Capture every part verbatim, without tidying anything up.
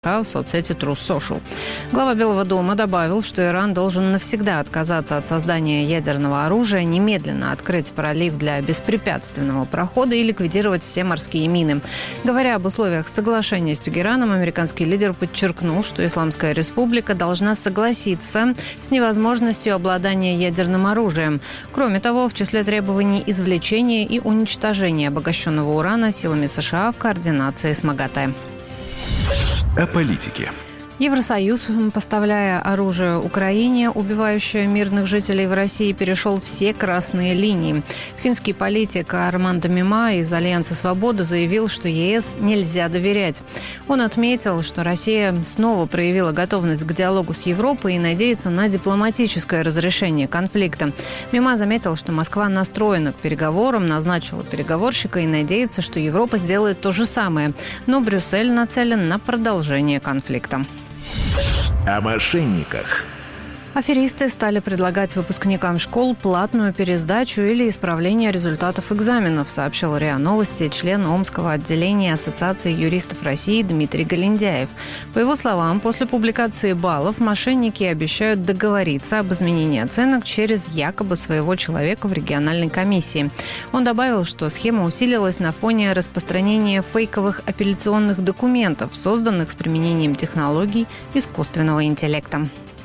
в соцсети Truth Social. Глава Белого дома добавил, что Иран должен навсегда отказаться от создания ядерного оружия, немедленно открыть пролив для беспрепятственного прохода и ликвидировать все морские мины. Говоря об условиях соглашения с Тегераном, американский лидер подчеркнул, что Исламская Республика должна согласиться с невозможностью обладания ядерным оружием. Кроме того, в числе требований извлечения и уничтожения обогащенного урана силами США в координации с МАГАТЭ. О политике. Евросоюз, поставляя оружие Украине, убивающее мирных жителей в России, перешел все красные линии. Финский политик Армандо Мима из Альянса Свобода заявил, что ЕС нельзя доверять. Он отметил, что Россия снова проявила готовность к диалогу с Европой и надеется на дипломатическое разрешение конфликта. Мима заметил, что Москва настроена к переговорам, назначила переговорщика и надеется, что Европа сделает то же самое. Но Брюссель нацелен на продолжение конфликта. О мошенниках. Аферисты стали предлагать выпускникам школ платную пересдачу или исправление результатов экзаменов, сообщил РИА Новости член Омского отделения Ассоциации юристов России Дмитрий Галиндяев. По его словам, после публикации баллов мошенники обещают договориться об изменении оценок через якобы своего человека в региональной комиссии. Он добавил, что схема усилилась на фоне распространения фейковых апелляционных документов, созданных с применением технологий искусственного интеллекта.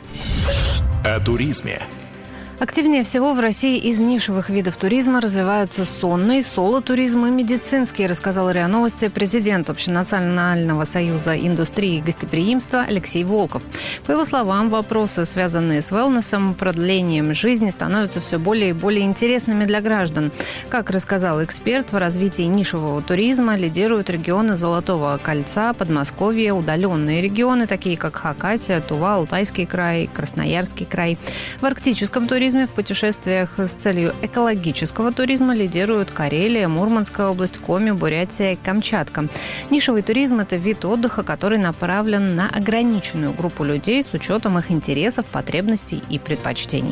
О туризме. Активнее всего в России из нишевых видов туризма развиваются сонный, соло-туризм и медицинский, рассказал РИА Новости президент Общенационального союза индустрии и гостеприимства Алексей Волков. По его словам, вопросы, связанные с wellnessом, продлением жизни, становятся все более и более интересными для граждан. Как рассказал эксперт, в развитии нишевого туризма лидируют регионы Золотого кольца, Подмосковья, удаленные регионы, такие как Хакасия, Тува, Алтайский край, Красноярский край. В арктическом туризме в путешествиях с целью экологического туризма лидируют Карелия, Мурманская область, Коми, Бурятия и Камчатка. Нишевый туризм – это вид отдыха, который направлен на ограниченную группу людей с учетом их интересов, потребностей и предпочтений.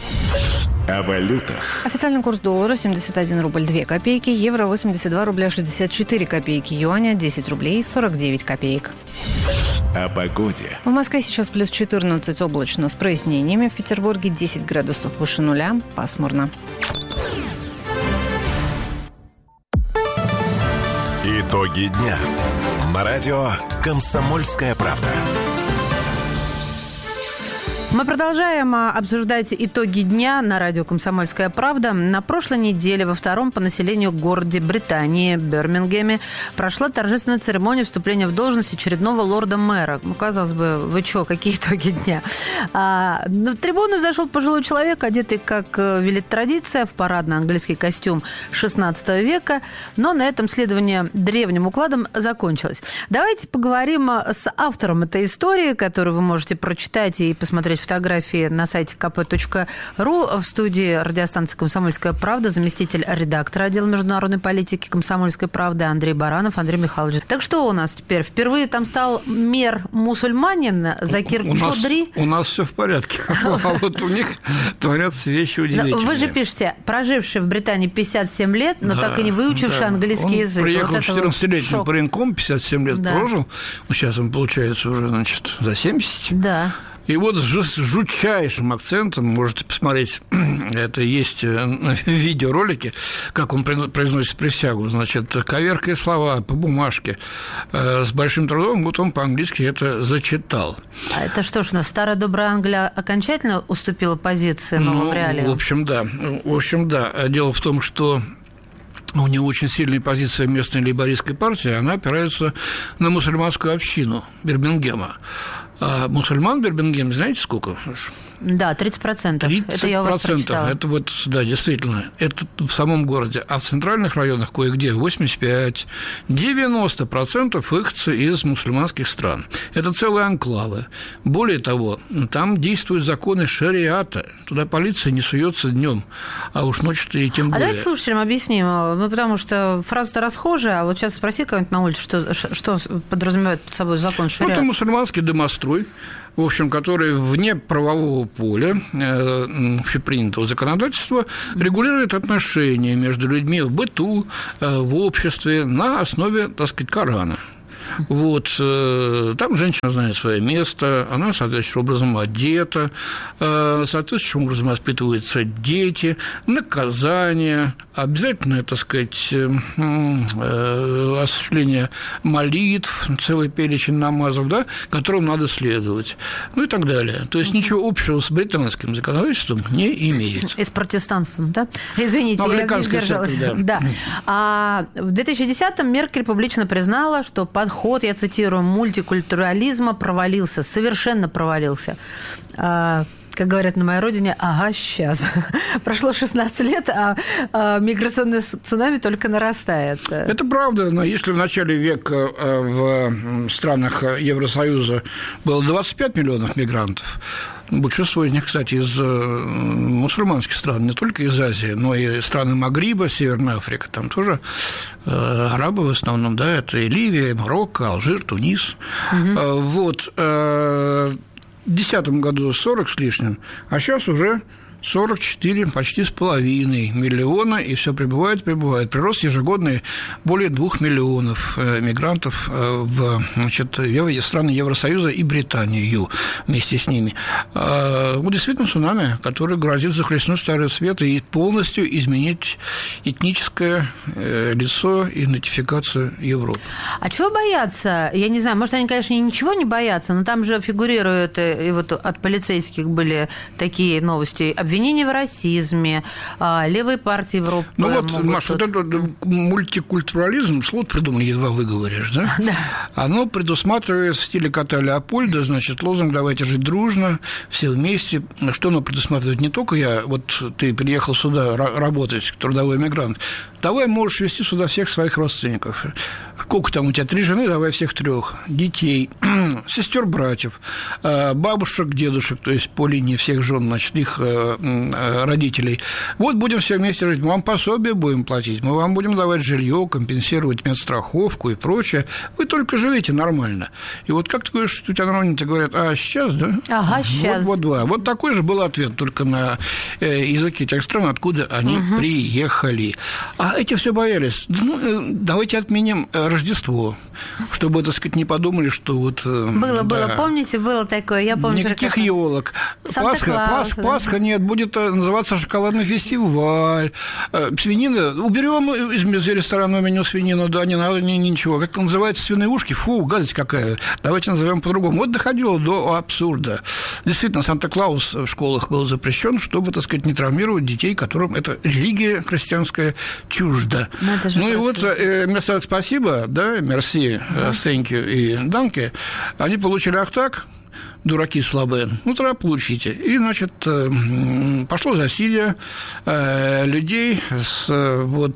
О валютах. Официальный курс доллара семьдесят один рубль две копейки, евро восемьдесят два рубля шестьдесят четыре копейки, юаня десять рублей сорок девять копеек. О погоде. В Москве сейчас плюс четырнадцать, облачно с прояснениями. В Петербурге десять градусов выше нуля, пасмурно. Итоги дня. На радио «Комсомольская правда». Мы продолжаем обсуждать итоги дня на радио «Комсомольская правда». На прошлой неделе во втором по населению городе Британии, Бирмингеме, прошла торжественная церемония вступления в должность очередного лорда-мэра. Ну, казалось бы, вы что, какие итоги дня? А, на трибуну взошел пожилой человек, одетый, как велит традиция, в парадный английский костюм шестнадцатого века. Но на этом следование древним укладом закончилось. Давайте поговорим с автором этой истории, которую вы можете прочитать и посмотреть фотографии на сайте ка пэ точка ру. В студии радиостанции «Комсомольская правда» заместитель редактора отдела международной политики «Комсомольской правды» Андрей Баранов. Андрей Михайлович, так что у нас теперь? Впервые там стал мэр-мусульманин Закир Чодри? У нас все в порядке. А вот у них творятся вещи удивительные. Вы же пишете, проживший в Британии пятьдесят семь лет, но так и не выучивший английский язык. Приехал четырнадцатилетним пареньком, пятьдесят семь лет прожил. Сейчас он, получается, уже, значит, за семьдесят. Да. И вот с жутчайшим акцентом, можете посмотреть, это есть в видеоролике, как он произносит присягу, значит, коверкая слова по бумажке, с большим трудом, вот он по-английски это зачитал. А это что ж, у нас старая добрая Англия окончательно уступила позиции новым ну, реалиям? В общем, да. В общем, да. Дело в том, что у него очень сильная позиция местной лейбористской партии, она опирается на мусульманскую общину Бирмингема. А мусульман в Бирмингеме, знаете, сколько? Да, тридцать процентов. тридцать процентов. Это я у вас прочитала. Это вот, да, действительно, это в самом городе. А в центральных районах кое-где восемьдесят пять - девяносто процентов ихцы из мусульманских стран. Это целые анклавы. Более того, там действуют законы шариата. Туда полиция не суется днем, а уж ночью-то и тем более. А давайте слушателям объясним. Ну, потому что фраза-то расхожая, а вот сейчас спроси кого-нибудь на улице, что, что подразумевает под собой закон шариата. Это мусульманский домострой, в общем, который вне правового поля э, общепринятого законодательства регулирует отношения между людьми в быту, э, в обществе на основе, так сказать, Корана. Вот. Там женщина знает свое место, она соответствующим образом одета, соответствующим образом воспитываются дети, наказание, обязательно, так сказать, осуществление молитв, целый перечень намазов, да, которым надо следовать, ну и так далее. То есть ничего общего с британским законодательством не имеет. И с протестанством, да? Извините, я не сдержалась. Да. Да. А в две тысячи десятом Меркель публично признала, что подход, я цитирую, мультикультурализма провалился, совершенно провалился. А, как говорят на моей родине, ага, сейчас. Прошло шестнадцать лет, а, а миграционное цунами только нарастает. Это правда, но если в начале века в странах Евросоюза было двадцать пять миллионов мигрантов, большинство из них, кстати, из мусульманских стран, не только из Азии, но и страны Магриба, Северная Африка, там тоже арабы в основном, да, это и Ливия, и Марокко, Алжир, Тунис. Угу. Вот. В две тысячи десятом году сорок с лишним, а сейчас уже сорок четыре почти с половиной миллиона, и все прибывает, прибывает. Прирост ежегодный более двух миллионов мигрантов в, значит, страны Евросоюза и Британию вместе с ними. Вот действительно цунами, который грозит захлестнуть Старый Свет и полностью изменить этническое лицо и идентификацию Европы. А чего бояться? Я не знаю, может, они, конечно, ничего не боятся, но там же фигурируют, и вот от полицейских были такие новости, обвинения в расизме, левые партии Европы. Ну вот, Маша, тут... вот этот мультикультурализм, слово придумали, едва выговоришь, да? Да. Оно предусматривает в стиле кота Леопольда, значит, лозунг «давайте жить дружно, все вместе». Что оно предусматривает? Не только я, вот ты приехал сюда работать, трудовой мигрант, давай можешь везти сюда всех своих родственников. Сколько там у тебя? Три жены, давай всех трех. Детей, сестер, братьев, бабушек, дедушек, то есть по линии всех жен, значит, их родителей. Вот будем все вместе жить, мы вам пособие будем платить, мы вам будем давать жилье, компенсировать медстраховку и прочее. Вы только живите нормально. И вот как ты говоришь, что у тебя нормально, тебе говорят, а сейчас, да? Ага, сейчас. Вот, вот, два. Вот такой же был ответ, только на языке тех стран, откуда они угу. приехали. А эти все боялись. Ну, давайте отменим Рождество, чтобы, так сказать, не подумали, что вот... Было, да, было, помните, было такое, я помню. Никаких елок. Пасха, Пас, Пасха нет, будет называться шоколадный фестиваль. Свинина, уберем из, из ресторанного меню свинину, да, не надо, ни, ничего. Как называется, свиные ушки? Фу, гадость какая. Давайте назовем по-другому. Вот доходило до абсурда. Действительно, Санта-Клаус в школах был запрещен, чтобы, так сказать, не травмировать детей, которым эта религия христианская чужда. Ну и вот вместо «спасибо», да, «мерси», «thank you» и «данке», они получили «ах так», дураки слабые, ну, тогда получите. И, значит, пошло засилие людей с вот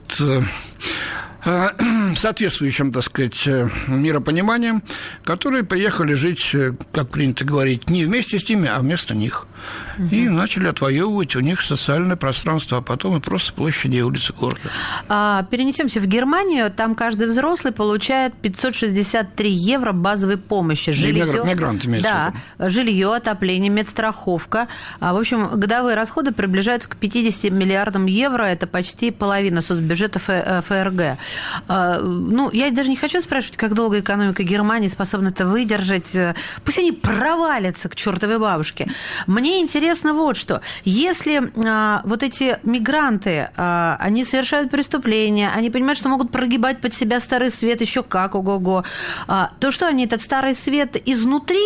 соответствующим, так сказать, миропониманием, которые приехали жить, как принято говорить, не вместе с ними, а вместо них. Угу. И начали отвоевывать у них социальное пространство, а потом и просто площади и улицы города. А, перенесемся в Германию. Там каждый взрослый получает пятьсот шестьдесят три евро базовой помощи. Жилье, мигрант имеется да, в виду. Жилье, отопление, медстраховка. А, в общем, годовые расходы приближаются к пятидесяти миллиардам евро. Это почти половина соцбюджета ФРГ. А, ну, я даже не хочу спрашивать, как долго экономика Германии способна это выдержать. Пусть они провалятся к чертовой бабушке. Мне интересно вот что. Если а, вот эти мигранты, а, они совершают преступления, они понимают, что могут прогибать под себя Старый Свет еще как, ого-го, а, то что они этот Старый Свет изнутри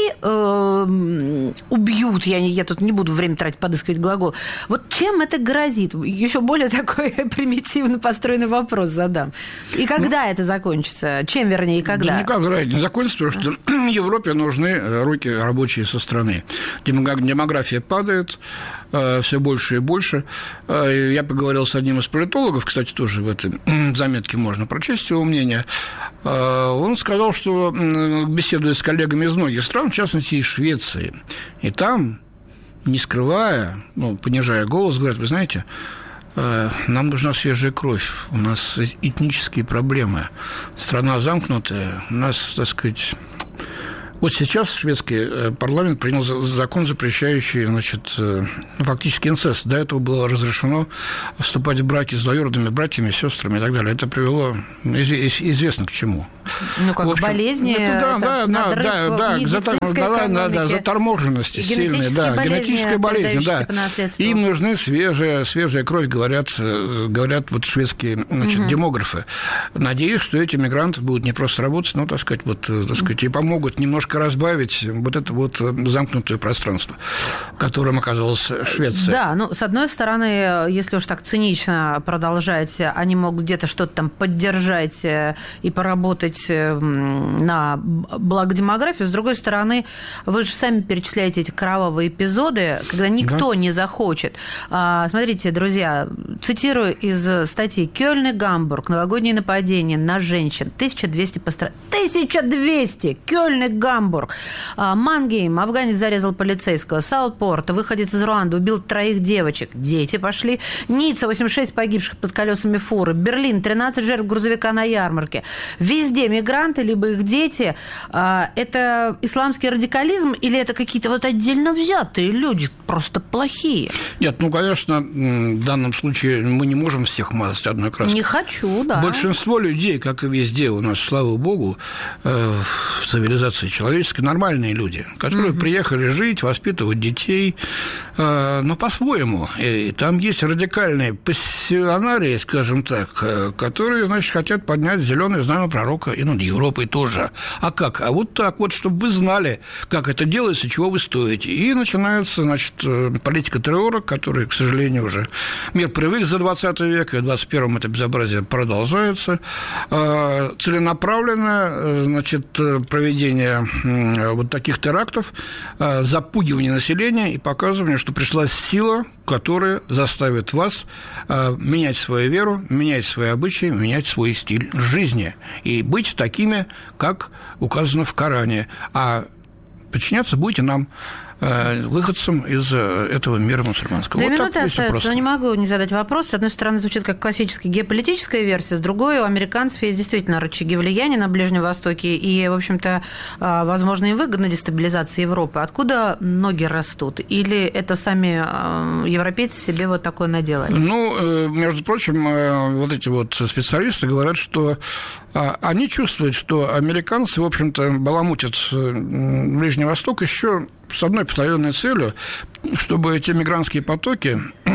э, убьют? Я, не, я тут не буду время тратить, подыскивать глагол. Вот чем это грозит? Еще более такой примитивно построенный вопрос задам. И когда ну, это закончится? Чем, вернее, и когда? Да никак не закончится, потому что Европе нужны руки рабочие со стороны. Демография падает все больше и больше. Я поговорил с одним из политологов, кстати, тоже в этой заметке можно прочесть его мнение. Он сказал, что, беседуя с коллегами из многих стран, в частности, из Швеции, и там, не скрывая, ну, понижая голос, говорят, вы знаете, нам нужна свежая кровь, у нас этнические проблемы, страна замкнутая, у нас, так сказать, Вот сейчас шведский парламент принял закон, запрещающий, значит, фактически инцест. До этого было разрешено вступать в браки с двоюродными братьями, сестрами и так далее. Это привело известно к чему. Ну, как общем, болезни, это, да, это да, надрыв да, да, медицинской да, экономики, да, заторможенности сильной, да, генетическая болезнь, да. Им нужны свежая, свежая кровь, говорят, говорят вот шведские, значит, угу. демографы. Надеюсь, что эти мигранты будут не просто работать, но, так сказать, вот, так сказать, и помогут немножко разбавить вот это вот замкнутое пространство, в котором оказалась Швеция. Да, ну, с одной стороны, если уж так цинично продолжать, они могут где-то что-то там поддержать и поработать на благо демографии. С другой стороны, вы же сами перечисляете эти кровавые эпизоды, когда никто да. не захочет. Смотрите, друзья, цитирую из статьи: «Кёльн и Гамбург. Новогодние нападения на женщин. тысяча двести пострадавших». тысяча двести! Кёльн и Гамбург. Мангейм. Афганец зарезал полицейского. Саутпорт. Выходец из Руанды убил троих девочек. Дети пошли. Ницца. восемьдесят шесть погибших под колесами фуры. Берлин. тринадцать жертв грузовика на ярмарке. Везде мигранты, либо их дети. Это исламский радикализм или это какие-то вот отдельно взятые люди, просто плохие? Нет, ну, конечно, в данном случае мы не можем всех мазать одной краской. Не хочу, да. Большинство людей, как и везде у нас, слава богу, в цивилизации человеческой, нормальные люди, которые угу. приехали жить, воспитывать детей, но по-своему. И там есть радикальные пассионарии, скажем так, которые, значит, хотят поднять зеленое знамя пророка и над Европой тоже. А как? А вот так вот, чтобы вы знали, как это делается, чего вы стоите. И начинается, значит, политика террора, которая, к сожалению, уже мир привык за двадцатый век, и в двадцать первом это безобразие продолжается. Целенаправленное, значит, проведение вот таких терактов, запугивание населения и показывание, что пришла сила, которая заставит вас менять свою веру, менять свои обычаи, менять свой стиль жизни и быть такими, как указано в Коране. А подчиняться будете нам, выходцам из этого мира мусульманского. Две вот минуты остается, но не могу не задать вопрос. С одной стороны, звучит как классическая геополитическая версия, с другой, у американцев есть действительно рычаги влияния на Ближнем Востоке, и, в общем-то, возможно, им выгодна дестабилизация Европы. Откуда ноги растут? Или это сами европейцы себе вот такое наделали? Ну, между прочим, вот эти вот специалисты говорят, что они чувствуют, что американцы, в общем-то, баламутят Ближний Восток еще с одной постоянной целью, чтобы эти мигрантские потоки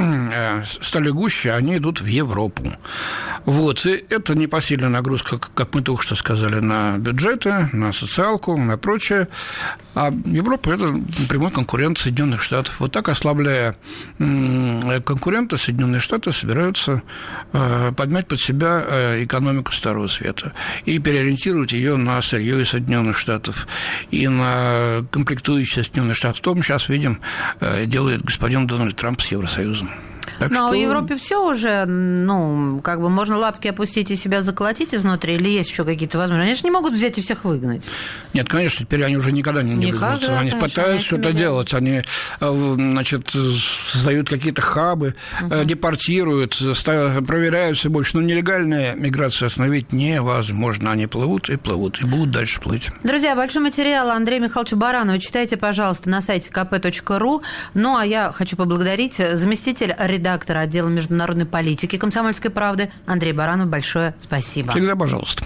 стали гуще, они идут в Европу. Вот. И это непосильная нагрузка, как мы только что сказали, на бюджеты, на социалку, на прочее. А Европа – это прямой конкурент Соединенных Штатов. Вот так, ослабляя конкурента, Соединенные Штаты собираются подмять под себя экономику Старого Света и переориентировать ее на сырье из Соединенных Штатов и на комплектующие Соединенных Штатов. В том сейчас видим, делает господин Дональд Трамп с Евросоюзом. Так Но что... в Европе все уже, ну, как бы можно лапки опустить и себя заколотить изнутри, или есть еще какие-то возможности? Они же не могут взять и всех выгнать. Нет, конечно, теперь они уже никогда не, не никогда, выгнутся. Они конечно, пытаются что-то делать. Они, значит, создают какие-то хабы, uh-huh. депортируют, проверяют все больше. Но нелегальная миграция остановить невозможно. Они плывут и плывут, и будут дальше плыть. Друзья, большой материал Андрея Михайловича Баранова читайте, пожалуйста, на сайте ка пэ точка ру. Ну, а я хочу поблагодарить заместитель редактора отдела международной политики «Комсомольской правды» Андрей Баранов. Большое спасибо. Всегда пожалуйста.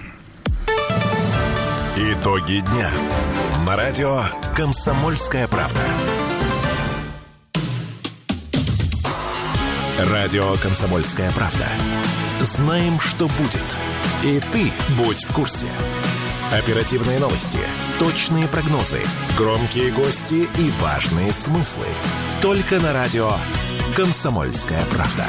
Итоги дня. На радио «Комсомольская правда». Радио «Комсомольская правда». Знаем, что будет. И ты будь в курсе. Оперативные новости, точные прогнозы, громкие гости и важные смыслы. Только на радио «Комсомольская правда».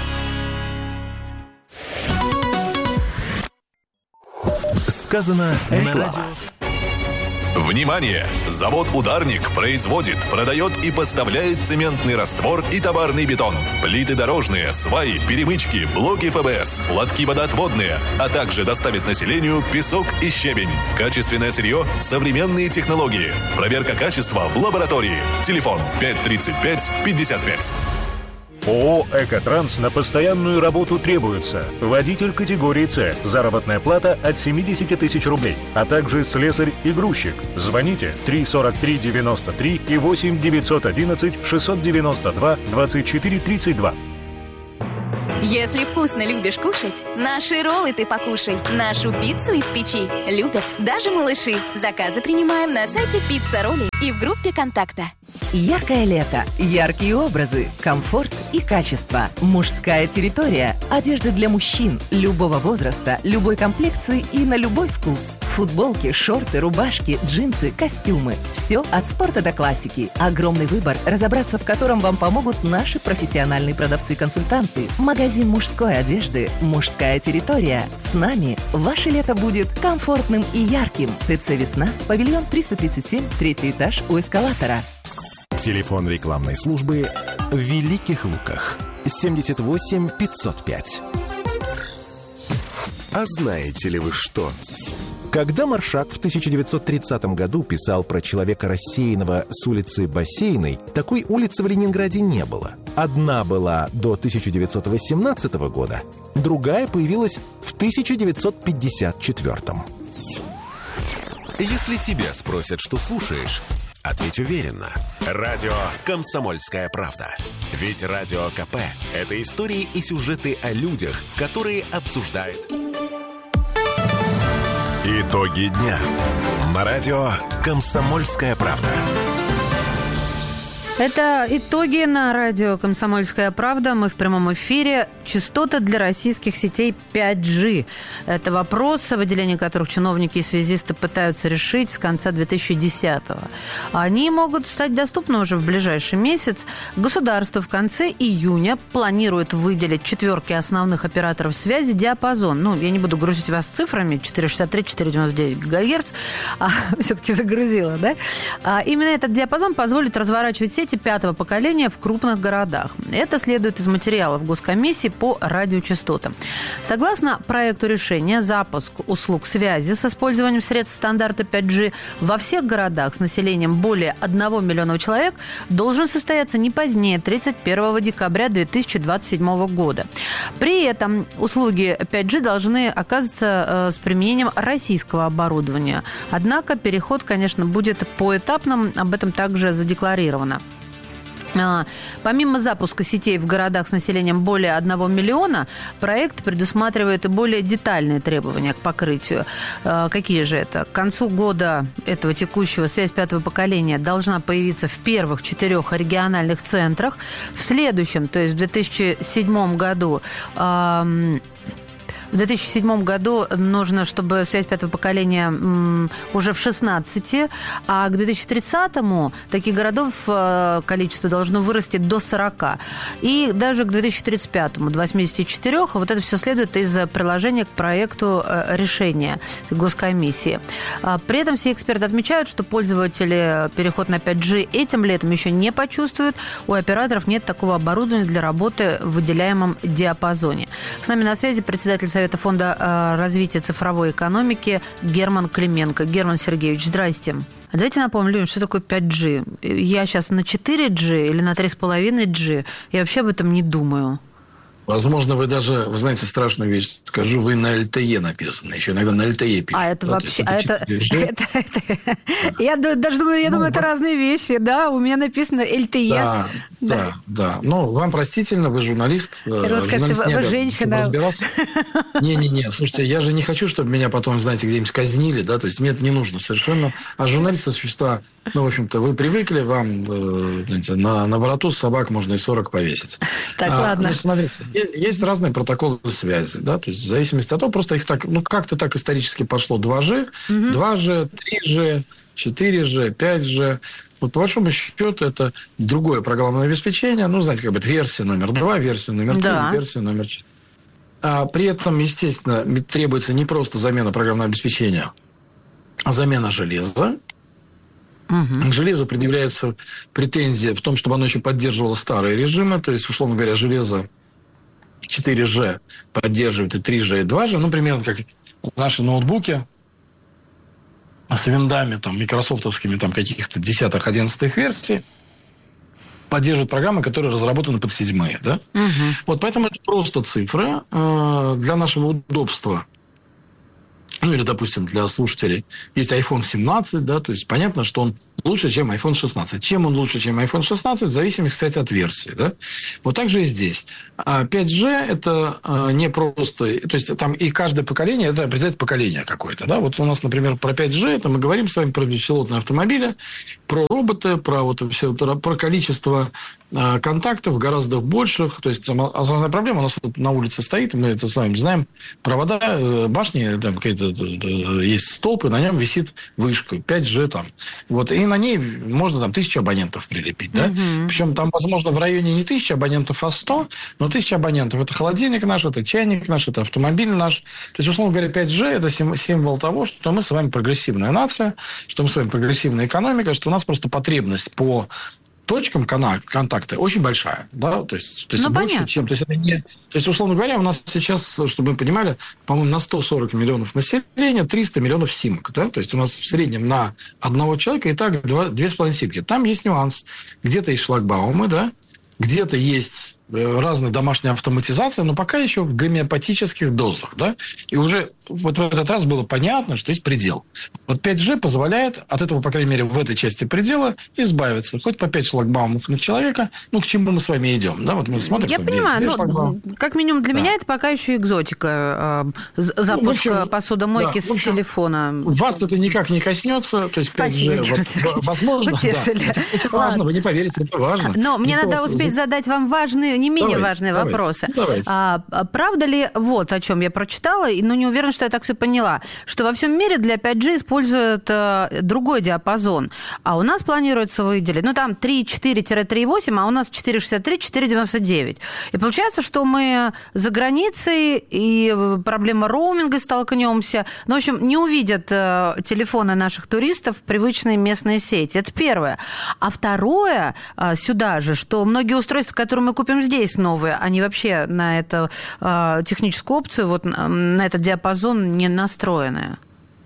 Сказано реклама. Внимание! Завод «Ударник» производит, продает и поставляет цементный раствор и товарный бетон, плиты дорожные, сваи, перемычки, блоки эф бэ эс, лотки водоотводные, а также доставит населению песок и щебень. Качественное сырье, современные технологии. Проверка качества в лаборатории. Телефон пять тридцать пять пятьдесят пять. ООО «Экотранс» на постоянную работу требуется. Водитель категории С. Заработная плата от семьдесят тысяч рублей. А также слесарь и грузчик. Звоните три сорок три девяносто три и восемь девятьсот одиннадцать шестьсот девяносто два двадцать четыре тридцать два. Если вкусно любишь кушать, наши роллы ты покушай. Нашу пиццу из печи любят даже малыши. Заказы принимаем на сайте «Пицца Ролли» и в группе «Контакта». Яркое лето, яркие образы, комфорт и качество. Мужская территория. Одежда для мужчин любого возраста, любой комплекции и на любой вкус. Футболки, шорты, рубашки, джинсы, костюмы. Все от спорта до классики. Огромный выбор, разобраться в котором вам помогут наши профессиональные продавцы-консультанты. Магазин мужской одежды «Мужская территория». С нами ваше лето будет комфортным и ярким. ТЦ «Весна», павильон триста тридцать семь, третий этаж у эскалатора. Телефон рекламной службы в Великих Луках. семьдесят восемь пятьсот пять. А знаете ли вы что? Когда Маршак в тысяча девятьсот тридцатом году писал про человека рассеянного с улицы Бассейной, такой улицы в Ленинграде не было. Одна была до тысяча девятьсот восемнадцатого года, другая появилась в тысяча девятьсот пятьдесят четвёртом. Если тебя спросят, что слушаешь, ответь уверенно. Радио «Комсомольская правда». Ведь Радио КП – это истории и сюжеты о людях, которые обсуждают. Итоги дня. На радио «Комсомольская правда». Это итоги на радио «Комсомольская правда». Мы в прямом эфире. Частоты для российских сетей пять джи. Это вопрос, выделение которых чиновники и связисты пытаются решить с конца две тысячи десятого. Они могут стать доступны уже в ближайший месяц. Государство в конце июня планирует выделить четверке основных операторов связи диапазон. Ну, я не буду грузить вас цифрами. четыреста шестьдесят три - четыреста девяносто девять гигагерц. А, все-таки загрузила, да? А, именно этот диапазон позволит разворачивать сеть пятого поколения в крупных городах. Это следует из материалов Госкомиссии по радиочастотам. Согласно проекту решения, запуск услуг связи с использованием средств стандарта пять джи во всех городах с населением более одного миллиона человек должен состояться не позднее тридцать первого декабря две тысячи двадцать седьмого года. При этом услуги пять джи должны оказываться э, с применением российского оборудования. Однако переход, конечно, будет поэтапным, об этом также задекларировано. Помимо запуска сетей в городах с населением более одного миллиона, проект предусматривает и более детальные требования к покрытию. Какие же это? К концу года этого текущего связь пятого поколения должна появиться в первых четырех региональных центрах. В следующем, то есть в две тысячи седьмом году... В две тысячи седьмом году нужно, чтобы связь пятого поколения м, уже в шестнадцати, а к две тысячи тридцатому таких городов э, количество должно вырасти до сорока. И даже к две тысячи тридцать пятому до восьмидесяти четырёх. Вот это все следует из приложения к проекту э, решения Госкомиссии. А, при этом все эксперты отмечают, что пользователи переход на пять джи этим летом еще не почувствуют. У операторов нет такого оборудования для работы в выделяемом диапазоне. С нами на связи председатель Совета Фонда развития цифровой экономики Герман Клименко. Герман Сергеевич, здрасте. Давайте напомним, что такое пять джи. Я сейчас на четыре джи или на три с половиной джи? Я вообще об этом не думаю. Возможно, вы даже, вы знаете, страшную вещь скажу, вы на эл тэ е написаны, еще иногда на эл тэ е пишут. А это да, вообще, а это, это, это, я даже думаю, я ну, думаю, это разные вещи, да, у меня написано эл тэ е. Да, да, да, да. Ну, вам простительно, вы журналист. Это вы скажете, вы, вы женщина. Не-не-не, слушайте, я же не хочу, чтобы меня потом, знаете, где-нибудь казнили, да, то есть мне это не нужно совершенно. А журналисты существа, ну, в общем-то, вы привыкли, вам, знаете, на, на вороту собак можно и сорок повесить. Так, а, ладно. Ну, смотрите. Есть разные протоколы связи, да, то есть в зависимости от того, просто их так, ну, как-то так исторически пошло два джи, угу. два джи, три джи, четыре джи, пять джи. Вот по большому счету это другое программное обеспечение, ну, знаете, как бы это версия номер два, версия номер три, да. версия номер четыре. А при этом, естественно, требуется не просто замена программного обеспечения, а замена железа. Угу. К железу предъявляется претензия в том, чтобы оно еще поддерживало старые режимы, то есть, условно говоря, железо четыре джи поддерживает и три джи, и два джи, ну, примерно как наши ноутбуки с виндами, там, микрософтовскими, там, каких-то десятых, одиннадцатых версий. поддерживает программы, которые разработаны под седьмые. Да? Угу. Вот поэтому это просто цифры э, для нашего удобства. Ну, или, допустим, для слушателей есть айфон семнадцать, да, то есть понятно, что он лучше, чем айфон шестнадцать. Чем он лучше, чем айфон шестнадцать, в зависимости, кстати, от версии, да. Вот так же и здесь. А пять джи – это не просто... То есть, там и каждое поколение – это определяет поколение какое-то, да. Вот у нас, например, про пять джи, это мы говорим с вами про беспилотные автомобили, про роботы, про, вот все, про количество контактов гораздо больших. То есть, основная проблема у нас вот на улице стоит, мы это с вами знаем, провода, башни, там какие-то есть столб, и на нем висит вышка, пять джи там. Вот, и на ней можно там тысячу абонентов прилепить, да? Uh-huh. Причем там, возможно, в районе не тысяча абонентов, а сто, но тысяча абонентов – это холодильник наш, это чайник наш, это автомобиль наш. То есть, условно говоря, пять джи – это символ того, что мы с вами прогрессивная нация, что мы с вами прогрессивная экономика, что у нас просто потребность по точкам контакта очень большая, да, то есть, то есть ну, больше, понятно. чем, то есть это не, то есть условно говоря, у нас сейчас, чтобы мы понимали, по-моему, на сто сорок миллионов населения триста миллионов симок, да, то есть у нас в среднем на одного человека и так две с половиной симки. Там есть нюанс, где-то есть шлагбаумы, да, где-то есть разная домашняя автоматизация, но пока еще в гомеопатических дозах, да, и уже вот в этот раз было понятно, что есть предел. Вот пять джи позволяет от этого, по крайней мере, в этой части предела избавиться. Хоть по пять шлагбаумов на человека, ну, к чему мы с вами идем, да, вот мы смотрим. Я понимаю, но как минимум для да. меня это пока еще экзотика, запуск ну, общем, посудомойки да, с общем, телефона. Вас это никак не коснется, то есть Спасибо, пять джи, вот, возможно, утешили. Да, это важно, вы не поверите, это важно. Но мне Никто надо вас... успеть задать вам важные, не менее давайте, важные давайте, вопросы. Давайте. А, правда ли, вот о чем я прочитала, но не уверена, что я так все поняла, что во всем мире для пять джи используют а, другой диапазон, а у нас планируется выделить, ну, там три четыре три восемь, а у нас четыре шестьдесят три четыре девяносто девять. И получается, что мы за границей и проблема роуминга столкнемся. Ну, в общем, не увидят а, телефоны наших туристов в привычные местные сети. Это первое. А второе, а, сюда же, что многие устройства, которые мы купим здесь, новые, они вообще на эту э, техническую опцию, вот на этот диапазон не настроены.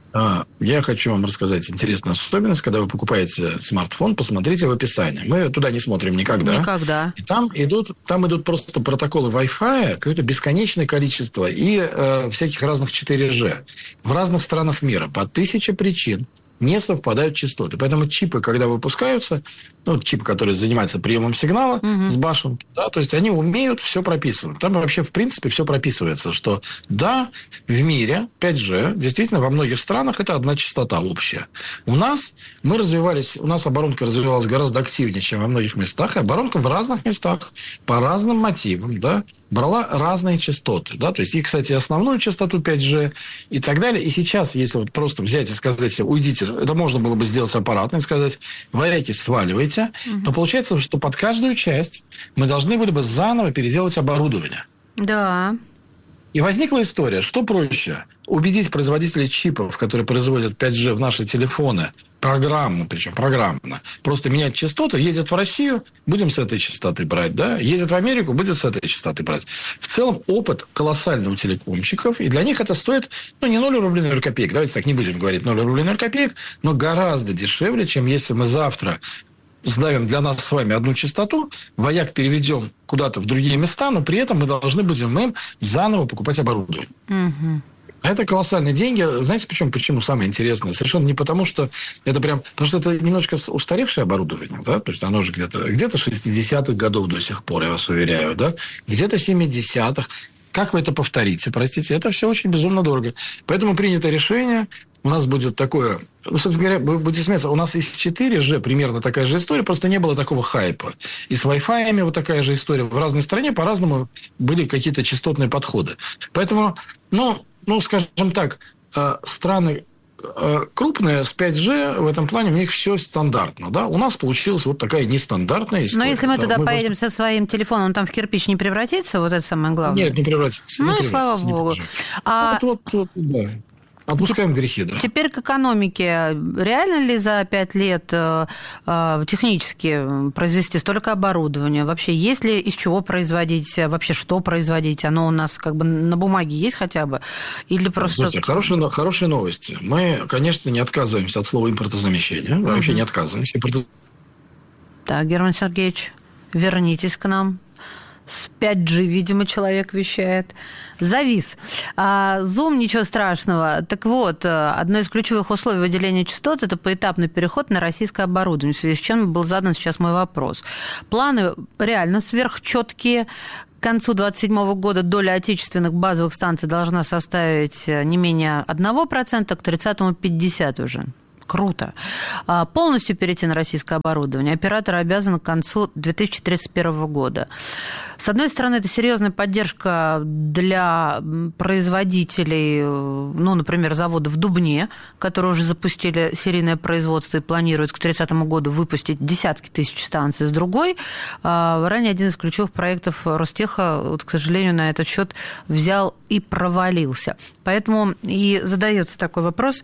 Я хочу вам рассказать интересную особенность. Когда вы покупаете смартфон, посмотрите в описании. Мы туда не смотрим никогда. Никогда. И там идут, там идут просто протоколы Wi-Fi, какое-то бесконечное количество, и э, всяких разных четыре джи. В разных странах мира по тысяче причин не совпадают частоты. Поэтому чипы, когда выпускаются, ну, чипы, которые занимаются приемом сигнала угу. с башенки, да, то есть они умеют все прописывать. Там вообще, в принципе, все прописывается, что да, в мире пять джи, действительно, во многих странах это одна частота общая. У нас мы развивались, у нас оборонка развивалась гораздо активнее, чем во многих местах, и оборонка в разных местах по разным мотивам, да, брала разные частоты, да, то есть и, кстати, основную частоту пять джи и так далее. И сейчас, если вот просто взять и сказать, уйдите, это можно было бы сделать аппаратно и сказать, варяки, сваливайте, угу. но получается, что под каждую часть мы должны были бы заново переделать оборудование. Да. И возникла история, что проще убедить производителей чипов, которые производят пять джи в наши телефоны, программно, причем программно, просто менять частоты, едет в Россию, будем с этой частоты брать, да, едет в Америку, будет с этой частоты брать. В целом опыт колоссальный у телекомщиков, и для них это стоит, ну, не ноль рублей ноль копеек, давайте так не будем говорить ноль рублей ноль копеек, но гораздо дешевле, чем если мы завтра сдавим для нас с вами одну частоту, вояк переведем куда-то в другие места, но при этом мы должны будем им заново покупать оборудование. Угу. Это колоссальные деньги. Знаете, почему? Почему самое интересное? Совершенно не потому, что это прям... Потому что это немножко устаревшее оборудование, да? То есть оно же где-то, где-то шестидесятых годов до сих пор, я вас уверяю, да? Где-то семидесятых. Как вы это повторите? Простите, это все очень безумно дорого. Поэтому принято решение... У нас будет такое... Ну, собственно говоря, вы будете смеяться, у нас из четыре джи примерно такая же история, просто не было такого хайпа. И с Wi-Fi вот такая же история. В разной стране по-разному были какие-то частотные подходы. Поэтому, ну, ну скажем так, страны крупные с пять джи в этом плане у них все стандартно, да? У нас получилась вот такая нестандартная история. Но если мы да, туда мы поедем просто... со своим телефоном, он там в кирпич не превратится? Вот это самое главное? Нет, не превратится. Ну, не и слава богу. А... Вот, вот, вот, да. Отпускаем грехи, да. Теперь к экономике. Реально ли за пять лет э, э, технически произвести столько оборудования? Вообще, есть ли из чего производить? Вообще, что производить? Оно у нас как бы на бумаге есть хотя бы? Или просто... Слушайте, хорошие, хорошие новости. Мы, конечно, не отказываемся от слова импортозамещения. Мы uh-huh. вообще не отказываемся. Импорт... Так, Герман Сергеевич. Вернитесь к нам. С пять джи, видимо, человек вещает. Завис. А, Zoom, ничего страшного. Так вот, одно из ключевых условий выделения частот – это поэтапный переход на российское оборудование, в связи с чем был задан сейчас мой вопрос. Планы реально сверхчеткие. К концу две тысячи двадцать седьмого года доля отечественных базовых станций должна составить не менее одного процента, к тридцатому – пятьдесят процентов уже. Круто. Полностью перейти на российское оборудование оператор обязан к концу две тысячи тридцать первого года. С одной стороны, это серьезная поддержка для производителей, ну, например, завода в Дубне, которые уже запустили серийное производство и планируют к тридцатому году выпустить десятки тысяч станций. С другой, ранее один из ключевых проектов Ростеха, вот, к сожалению, на этот счет взял и провалился. Поэтому и задается такой вопрос: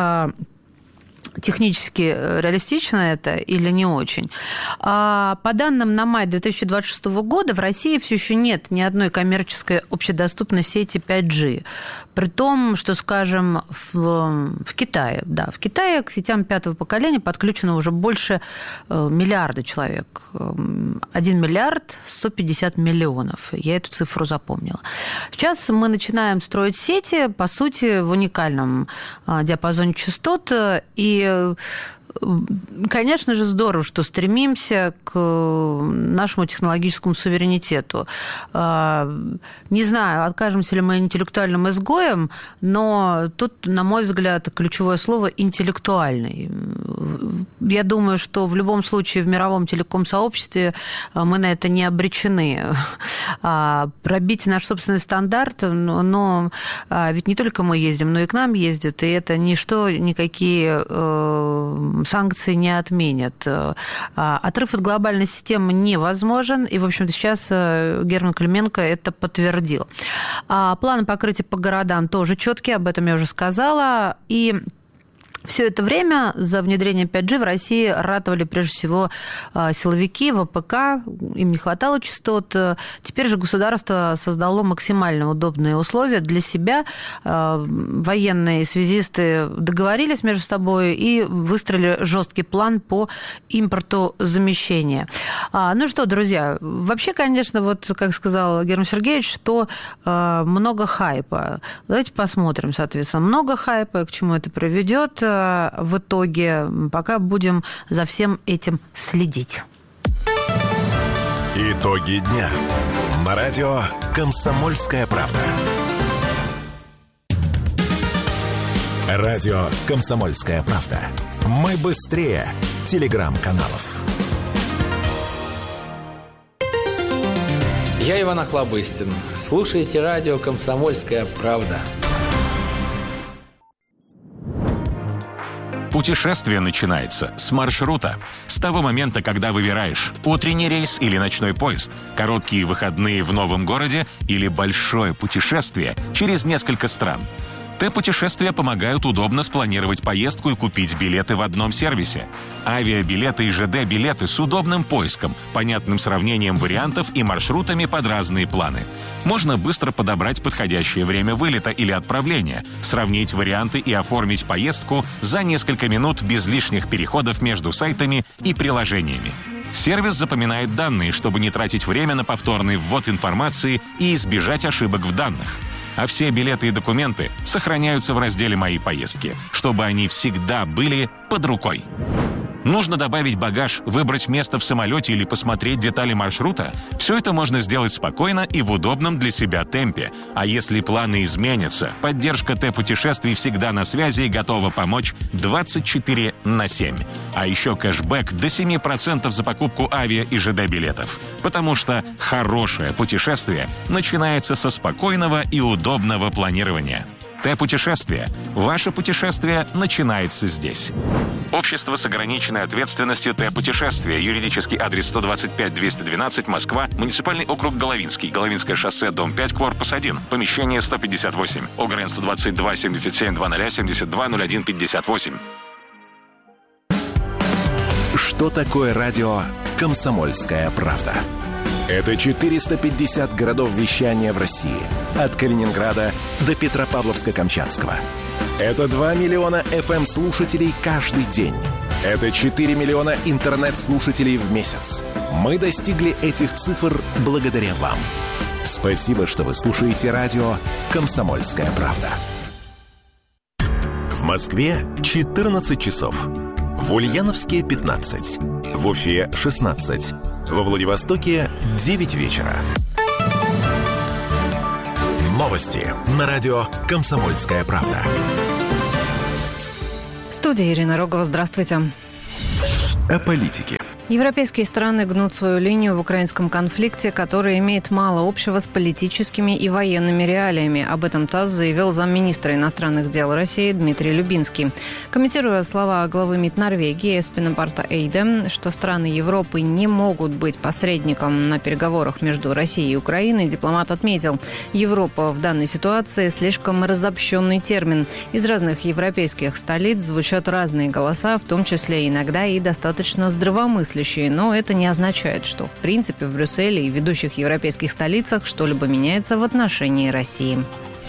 технически реалистично это или не очень. По данным на май две тысячи двадцать шестого года в России все еще нет ни одной коммерческой общедоступной сети пять джи. При том, что, скажем, в, в Китае, да, в Китае к сетям пятого поколения подключено уже больше миллиарда человек. один миллиард сто пятьдесят миллионов. Я эту цифру запомнила. Сейчас мы начинаем строить сети, по сути, в уникальном диапазоне частот. И конечно же, здорово, что стремимся к нашему технологическому суверенитету. Не знаю, откажемся ли мы интеллектуальным изгоем, но тут, на мой взгляд, ключевое слово «интеллектуальный». Я думаю, что в любом случае в мировом телеком-сообществе мы на это не обречены. Пробить наш собственный стандарт, но ведь не только мы ездим, но и к нам ездят, и это ничто, никакие санкции не отменят. Отрыв от глобальной системы невозможен, и, в общем-то, сейчас Герман Клименко это подтвердил. Планы покрытия по городам тоже четкие, об этом я уже сказала, и все это время за внедрение пять джи в России ратовали прежде всего силовики, ВПК, им не хватало частот. Теперь же государство создало максимально удобные условия для себя. Военные связисты договорились между собой и выстроили жесткий план по импортозамещению. Ну что, друзья, вообще, конечно, вот как сказал Герман Сергеевич, что много хайпа. Давайте посмотрим, соответственно, много хайпа, к чему это приведет в итоге, пока будем за всем этим следить. Итоги дня. На радио «Комсомольская правда». Радио «Комсомольская правда». Мы быстрее телеграм-каналов. Я Иван Охлобыстин. Слушайте радио «Комсомольская правда». Путешествие начинается с маршрута. С того момента, когда выбираешь утренний рейс или ночной поезд, короткие выходные в новом городе или большое путешествие через несколько стран. Т-путешествия помогают удобно спланировать поездку и купить билеты в одном сервисе. Авиабилеты и ЖД-билеты с удобным поиском, понятным сравнением вариантов и маршрутами под разные планы. Можно быстро подобрать подходящее время вылета или отправления, сравнить варианты и оформить поездку за несколько минут без лишних переходов между сайтами и приложениями. Сервис запоминает данные, чтобы не тратить время на повторный ввод информации и избежать ошибок в данных. А все билеты и документы сохраняются в разделе «Мои поездки», чтобы они всегда были под рукой. Нужно добавить багаж, выбрать место в самолете или посмотреть детали маршрута? Все это можно сделать спокойно и в удобном для себя темпе. А если планы изменятся, поддержка Т-путешествий всегда на связи и готова помочь двадцать четыре на семь. А еще кэшбэк до семь процентов за покупку авиа и ЖД-билетов. Потому что хорошее путешествие начинается со спокойного и удобного планирования. Т-путешествие. Ваше путешествие начинается здесь. Общество с ограниченной ответственностью Т-путешествие. Юридический адрес сто двадцать пять двести двенадцать, Москва. Муниципальный округ Головинский. Головинское шоссе, дом пять, корпус один. Помещение сто пятьдесят восемь. ОГРН сто двадцать два семьдесят семь двадцать семьдесят два ноль один пятьдесят восемь. Что такое радио «Комсомольская правда»? Это четыреста пятьдесят городов вещания в России. От Калининграда до Петропавловска-Камчатского. Это два миллиона эф эм-слушателей каждый день. Это четыре миллиона интернет-слушателей в месяц. Мы достигли этих цифр благодаря вам. Спасибо, что вы слушаете радио «Комсомольская правда». В Москве четырнадцать часов. В Ульяновске пятнадцать. В Уфе шестнадцать. Во Владивостоке девять вечера. Новости на радио «Комсомольская правда». В студии Ирина Рогова. Здравствуйте. О политике. Европейские страны гнут свою линию в украинском конфликте, который имеет мало общего с политическими и военными реалиями. Об этом ТАСС заявил замминистра иностранных дел России Дмитрий Любинский. Комментируя слова главы МИД Норвегии Эспена Барта Эйде, что страны Европы не могут быть посредником на переговорах между Россией и Украиной, дипломат отметил, Европа в данной ситуации слишком разобщенный термин. Из разных европейских столиц звучат разные голоса, в том числе иногда и достаточно здравомыслящие. Но это не означает, что в принципе в Брюсселе и ведущих европейских столицах что-либо меняется в отношении России.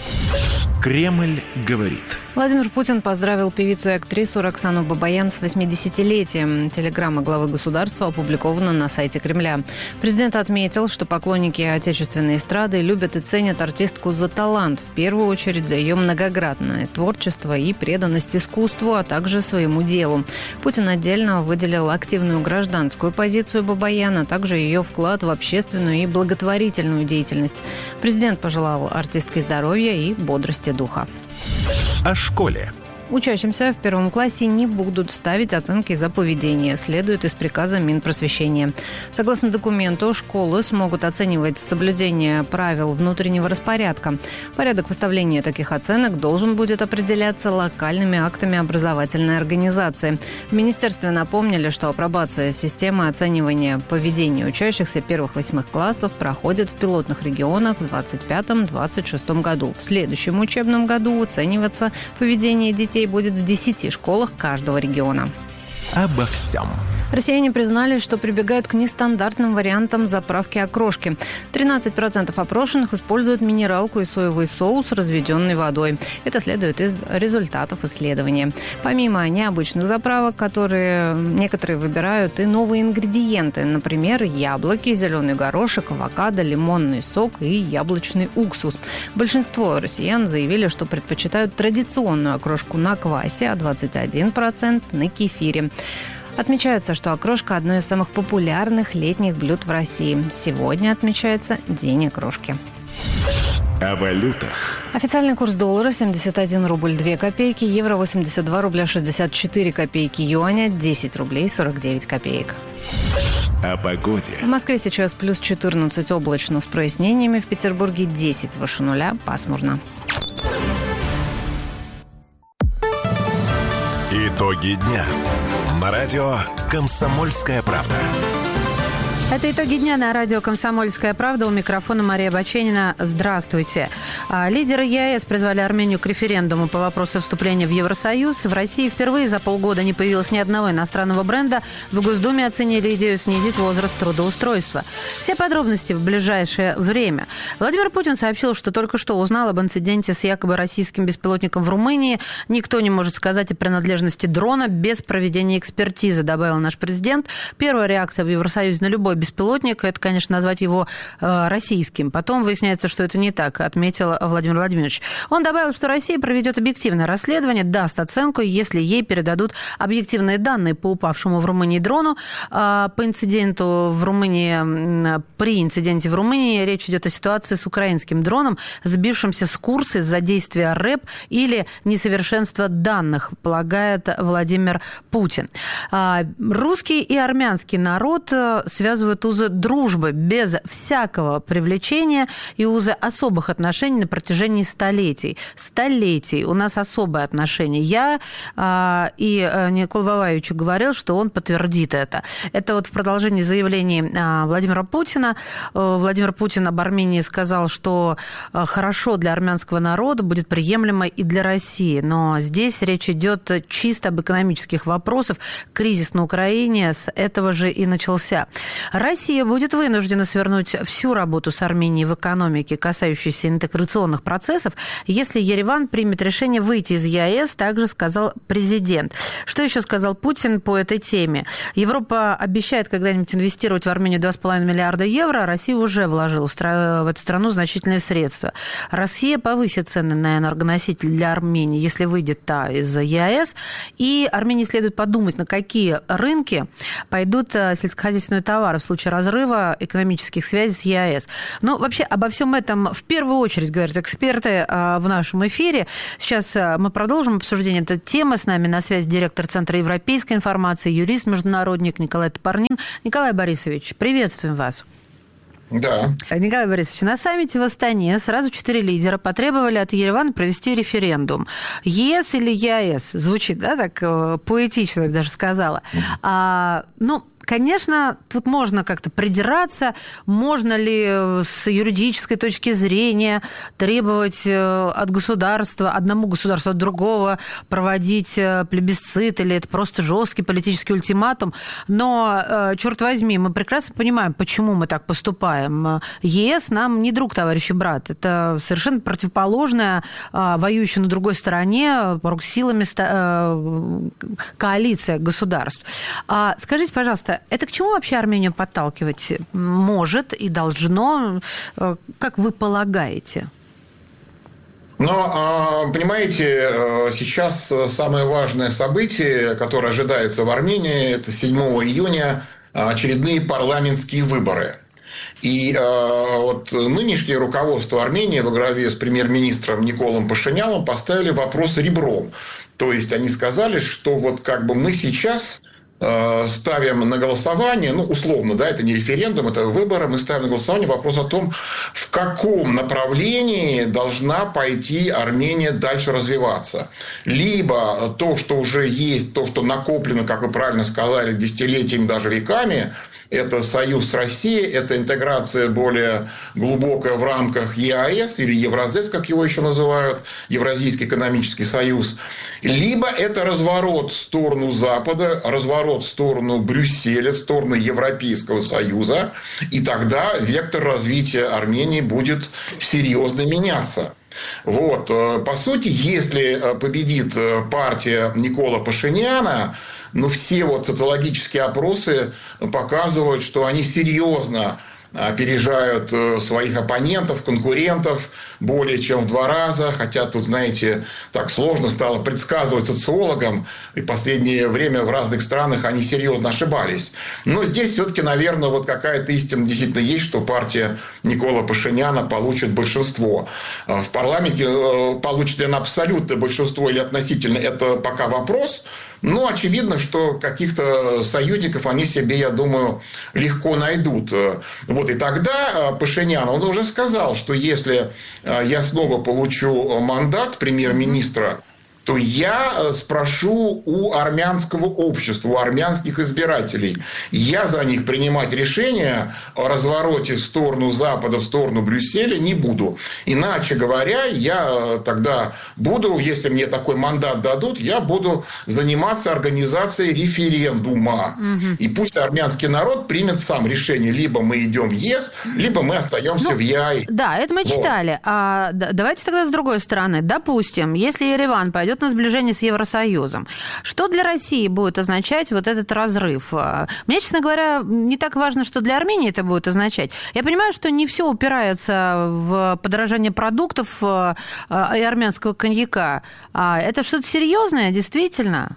Кремль говорит. Владимир Путин поздравил певицу и актрису Роксану Бабаян с восьмидесятилетием. Телеграмма главы государства опубликована на сайте Кремля. Президент отметил, что поклонники отечественной эстрады любят и ценят артистку за талант, в первую очередь за ее многогранное творчество и преданность искусству, а также своему делу. Путин отдельно выделил активную гражданскую позицию Бабаян, а также ее вклад в общественную и благотворительную деятельность. Президент пожелал артистке здоровья и бодрости духа. О школе. Учащимся в первом классе не будут ставить оценки за поведение, следует из приказа Минпросвещения. Согласно документу, школы смогут оценивать соблюдение правил внутреннего распорядка. Порядок выставления таких оценок должен будет определяться локальными актами образовательной организации. В министерстве напомнили, что апробация системы оценивания поведения учащихся первых-восьмых классов проходит в пилотных регионах в двадцать пятом - двадцать шестом году. В следующем учебном году оцениваться поведение детей будет в десяти школах каждого региона. Обо всем. Россияне признали, что прибегают к нестандартным вариантам заправки окрошки. тринадцать процентов опрошенных используют минералку и соевый соус, разведенный водой. Это следует из результатов исследования. Помимо необычных заправок, которые некоторые выбирают и новые ингредиенты. Например, яблоки, зеленый горошек, авокадо, лимонный сок и яблочный уксус. Большинство россиян заявили, что предпочитают традиционную окрошку на квасе, а двадцать один процент на кефире. Отмечается, что окрошка – одно из самых популярных летних блюд в России. Сегодня отмечается День окрошки. О валютах. Официальный курс доллара – семьдесят один рубль две копейки, евро – восемьдесят два рубля шестьдесят четыре копейки, юаня – десять рублей сорок девять копеек. О погоде. В Москве сейчас плюс четырнадцать, облачно с прояснениями, в Петербурге десять выше нуля, пасмурно. Итоги дня. На радио «Комсомольская правда». Это итоги дня на радио «Комсомольская правда». У микрофона Мария Баченина. Здравствуйте. Лидеры ЕАЭС призвали Армению к референдуму по вопросу вступления в Евросоюз. В России впервые за полгода не появилось ни одного иностранного бренда. В Госдуме оценили идею снизить возраст трудоустройства. Все подробности в ближайшее время. Владимир Путин сообщил, что только что узнал об инциденте с якобы российским беспилотником в Румынии. Никто не может сказать о принадлежности дрона без проведения экспертизы, добавил наш президент. Первая реакция в Евросоюзе на любой беспилотник, это, конечно, назвать его э, российским. Потом выясняется, что это не так, отметил Владимир Владимирович. Он добавил, что Россия проведет объективное расследование, даст оценку, если ей передадут объективные данные по упавшему в Румынии дрону. Э, по инциденту в Румынии, при инциденте в Румынии речь идет о ситуации с украинским дроном, сбившимся с курса из-за действия РЭП или несовершенства данных, полагает Владимир Путин. Э, русский и армянский народ связывают узы дружбы без всякого привлечения и узы особых отношений на протяжении столетий. Столетий у нас особые отношения. Я а, и Никол Воваевич говорил, что он подтвердит это. Это вот в продолжении заявлений а, Владимира Путина. Владимир Путин об Армении сказал, что а, хорошо для армянского народа, будет приемлемо и для России. Но здесь речь идет чисто об экономических вопросах. Кризис на Украине с этого же и начался. Россия будет вынуждена свернуть всю работу с Арменией в экономике, касающейся интеграционных процессов, если Ереван примет решение выйти из ЕАЭС, также сказал президент. Что еще сказал Путин по этой теме? Европа обещает когда-нибудь инвестировать в Армению два с половиной миллиарда евро, а Россия уже вложила в эту страну значительные средства. Россия повысит цены на энергоносители для Армении, если выйдет та из ЕАЭС. И Армении следует подумать, на какие рынки пойдут сельскохозяйственные товары в случае разрыва экономических связей с ЕАЭС. Но вообще обо всем этом в первую очередь говорят эксперты в нашем эфире. Сейчас мы продолжим обсуждение этой темы. С нами на связи директор Центра европейской информации, юрист-международник Николай Топорнин. Николай Борисович, приветствуем вас. Да. Николай Борисович, на саммите в Астане сразу четыре лидера потребовали от Еревана провести референдум. ЕС или ЕАЭС? Звучит, да, так поэтично, я бы даже сказала. А, ну, конечно, тут можно как-то придираться, можно ли с юридической точки зрения требовать от государства, одному государству от другого проводить плебисцит, или это просто жесткий политический ультиматум. Но, черт возьми, мы прекрасно понимаем, почему мы так поступаем. ЕС нам не друг, товарищ и брат. Это совершенно противоположная, воюющая на другой стороне, силами коалиция государств. Скажите, пожалуйста, это к чему вообще Армению подталкивать может и должно, как вы полагаете? Но, понимаете, сейчас самое важное событие, которое ожидается в Армении, это седьмого июня очередные парламентские выборы. И э, вот нынешнее руководство Армении во главе с премьер-министром Николом Пашиняном поставили вопрос ребром. То есть они сказали, что вот как бы мы сейчас ставим на голосование, ну, условно, да, это не референдум, это выборы, мы ставим на голосование вопрос о том, в каком направлении должна пойти Армения дальше развиваться. Либо то, что уже есть, то, что накоплено, как вы правильно сказали, десятилетиями, даже веками, это союз с Россией, это интеграция более глубокая в рамках ЕАЭС или Евразес, как его еще называют, Евразийский экономический союз. Либо это разворот в сторону Запада, разворот в сторону Брюсселя, в сторону Европейского Союза. И тогда вектор развития Армении будет серьезно меняться. Вот. По сути, если победит партия Никола Пашиняна, но все вот социологические опросы показывают, что они серьезно опережают своих оппонентов, конкурентов более чем в два раза. Хотя тут, знаете, так сложно стало предсказывать социологам. И в последнее время в разных странах они серьезно ошибались. Но здесь все-таки, наверное, вот какая-то истина действительно есть, что партия Никола Пашиняна получит большинство. В парламенте получит ли она абсолютное большинство или относительно, это пока вопрос. Но очевидно, что каких-то союзников они себе, я думаю, легко найдут. Вот и тогда Пашинян, он уже сказал, что если я снова получу мандат премьер-министра, то я спрошу у армянского общества, у армянских избирателей. Я за них принимать решения о развороте в сторону Запада, в сторону Брюсселя не буду. Иначе говоря, я тогда буду, если мне такой мандат дадут, я буду заниматься организацией референдума. Угу. И пусть армянский народ примет сам решение. Либо мы идем в ЕС, либо мы остаемся ну, в ЕАЭ. Да, это мы вот. читали. А, давайте тогда с другой стороны. Допустим, если Ереван пойдет на сближение с Евросоюзом. Что для России будет означать вот этот разрыв? Мне, честно говоря, не так важно, что для Армении это будет означать. Я понимаю, что не все упирается в подорожание продуктов и армянского коньяка. А это что-то серьезное, действительно?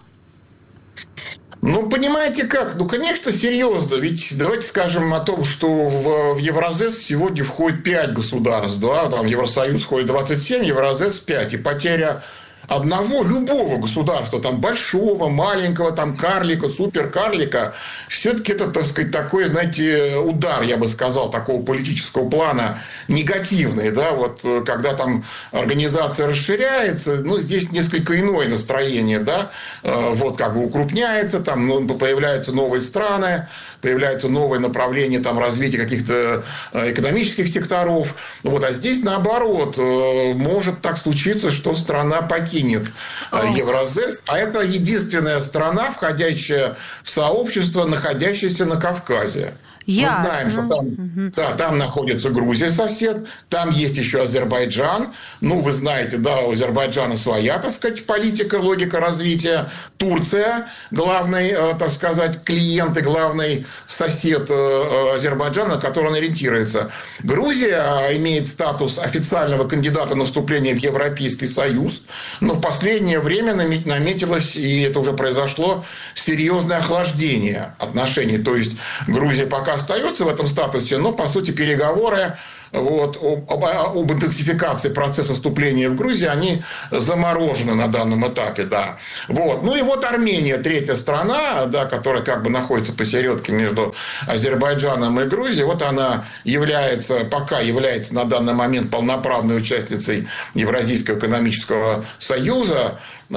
Ну, понимаете как? Ну, конечно, серьезно. Ведь давайте скажем о том, что в, в Евразес сегодня входит пять государств. Да? Там Евросоюз входит двадцать семь, Евразес пять. И потеря одного, любого государства, там, большого, маленького, там, карлика, суперкарлика, все-таки это, так сказать, такой, знаете, удар, я бы сказал, такого политического плана негативный, да, вот, когда там организация расширяется, ну, здесь несколько иное настроение, да, вот, как бы укрупняется, там, ну, появляются новые страны, появляются новые направления там, развития каких-то экономических секторов. Вот. А здесь, наоборот, может так случиться, что страна покинет oh. Евразес. А это единственная страна, входящая в сообщество, находящаяся на Кавказе. Ясно. Мы знаем, что там, угу. да, там находится Грузия, сосед, там есть еще Азербайджан. Ну, вы знаете, да, у Азербайджана своя, так сказать, политика, логика развития. Турция, главный, так сказать, клиент и главный сосед Азербайджана, на который он ориентируется. Грузия имеет статус официального кандидата на вступление в Европейский Союз, но в последнее время наметилось, и это уже произошло, серьезное охлаждение отношений. То есть Грузия пока остается в этом статусе, но, по сути, переговоры вот, об, об интенсификации процесса вступления в Грузию, они заморожены на данном этапе, да. Вот. Ну и вот Армения, третья страна, да, которая как бы находится посередке между Азербайджаном и Грузией, вот она является, пока является на данный момент полноправной участницей Евразийского экономического союза,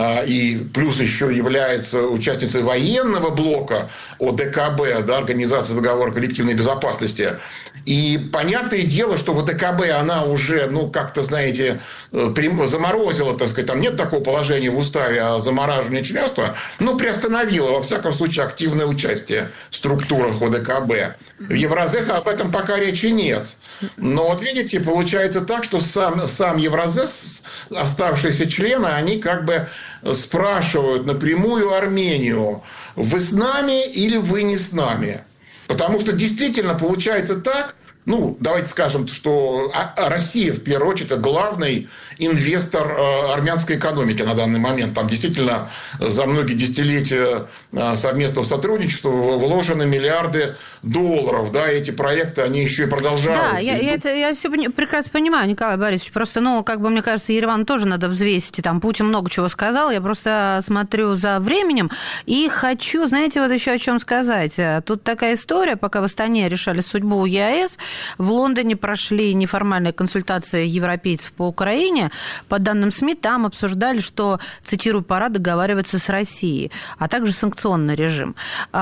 и плюс еще является участницей военного блока О Д К Б, да, Организации договора коллективной безопасности. И понятное дело, что в О Д К Б она уже, ну, как-то, знаете, заморозила, так сказать, там нет такого положения в уставе о замораживании членства, но приостановила, во всяком случае, активное участие в структурах О Д К Б. В Евразес об этом пока речи нет. Но вот видите, получается так, что сам, сам Евразес, оставшиеся члены, они как бы спрашивают напрямую Армению: вы с нами или вы не с нами? Потому что действительно получается так, ну, давайте скажем, что Россия, в первую очередь, это главный инвестор армянской экономики на данный момент. Там действительно за многие десятилетия совместного сотрудничества вложены миллиарды долларов. Да, эти проекты, они еще и продолжаются. Да, я, я, это, я все прекрасно понимаю, Николай Борисович. Просто, ну, как бы, мне кажется, Еревану тоже надо взвесить. И там Путин много чего сказал. Я просто смотрю за временем и хочу, знаете, вот еще о чем сказать. Тут такая история, пока в Астане решали судьбу Е А Эс, в Лондоне прошли неформальные консультации европейцев по Украине. По данным СМИ, там обсуждали, что, цитирую, пора договариваться с Россией, а также санкционный режим.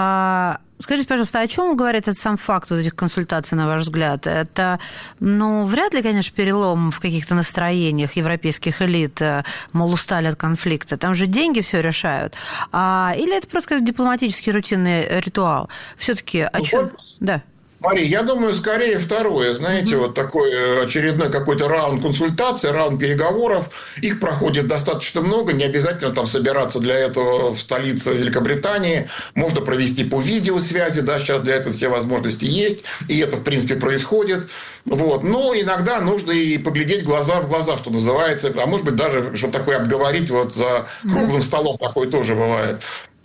Скажите, пожалуйста, о чем говорит этот сам факт вот этих консультаций, на ваш взгляд? Это, ну, вряд ли, конечно, перелом в каких-то настроениях европейских элит, мол, устали от конфликта. Там же деньги все решают. А, или это просто как дипломатический рутинный ритуал? Все-таки о чем? Да. Мария, я думаю, скорее второе. Знаете, mm-hmm. вот такой очередной какой-то раунд консультаций, раунд переговоров. Их проходит достаточно много. Не обязательно там собираться для этого в столице Великобритании. Можно провести по видеосвязи. Да, сейчас для этого все возможности есть. И это, в принципе, происходит. Вот. Но иногда нужно и поглядеть глаза в глаза, что называется. А может быть, даже что такое обговорить вот за круглым mm-hmm. столом. Такое тоже бывает.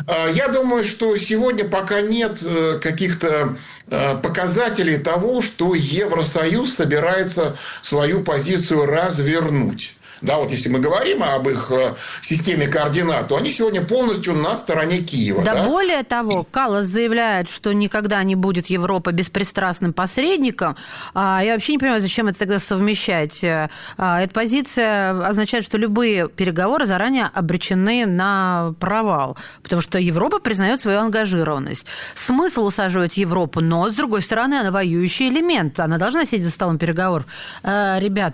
Я думаю, что сегодня пока нет каких-то показателей того, что Евросоюз собирается свою позицию развернуть. Да, вот если мы говорим об их системе координат, то они сегодня полностью на стороне Киева. Да, да? Более того, Каллас заявляет, что никогда не будет Европа беспристрастным посредником. Я вообще не понимаю, зачем это тогда совмещать. Эта позиция означает, что любые переговоры заранее обречены на провал, потому что Европа признает свою ангажированность. Смысл усаживать Европу, но, с другой стороны, она воюющий элемент. Она должна сидеть за столом переговоров. Ребят,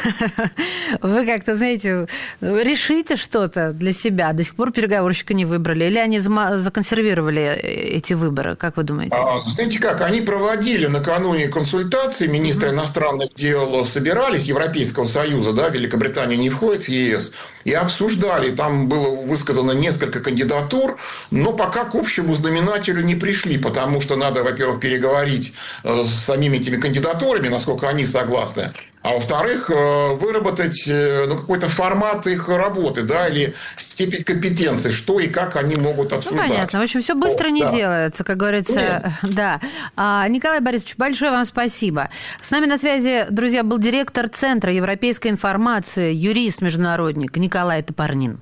вы как-то, знаете, решите что-то для себя. До сих пор переговорщика не выбрали. Или они законсервировали эти выборы? Как вы думаете? А, знаете как, они проводили накануне консультации, министры mm-hmm. иностранных дел собирались, Европейского Союза, да, Великобритания не входит в Е С, и обсуждали. Там было высказано несколько кандидатур, но пока к общему знаменателю не пришли, потому что надо, во-первых, переговорить с самими этими кандидатурами, насколько они согласны. А во-вторых, выработать ну, какой-то формат их работы, да, или степень компетенции, что и как они могут обсуждать. Ну, понятно. В общем, все быстро О, не да. делается, как говорится. Нет. Да. А, Николай Борисович, большое вам спасибо. С нами на связи, друзья, был директор Центра европейской информации, юрист-международник Николай Топорнин.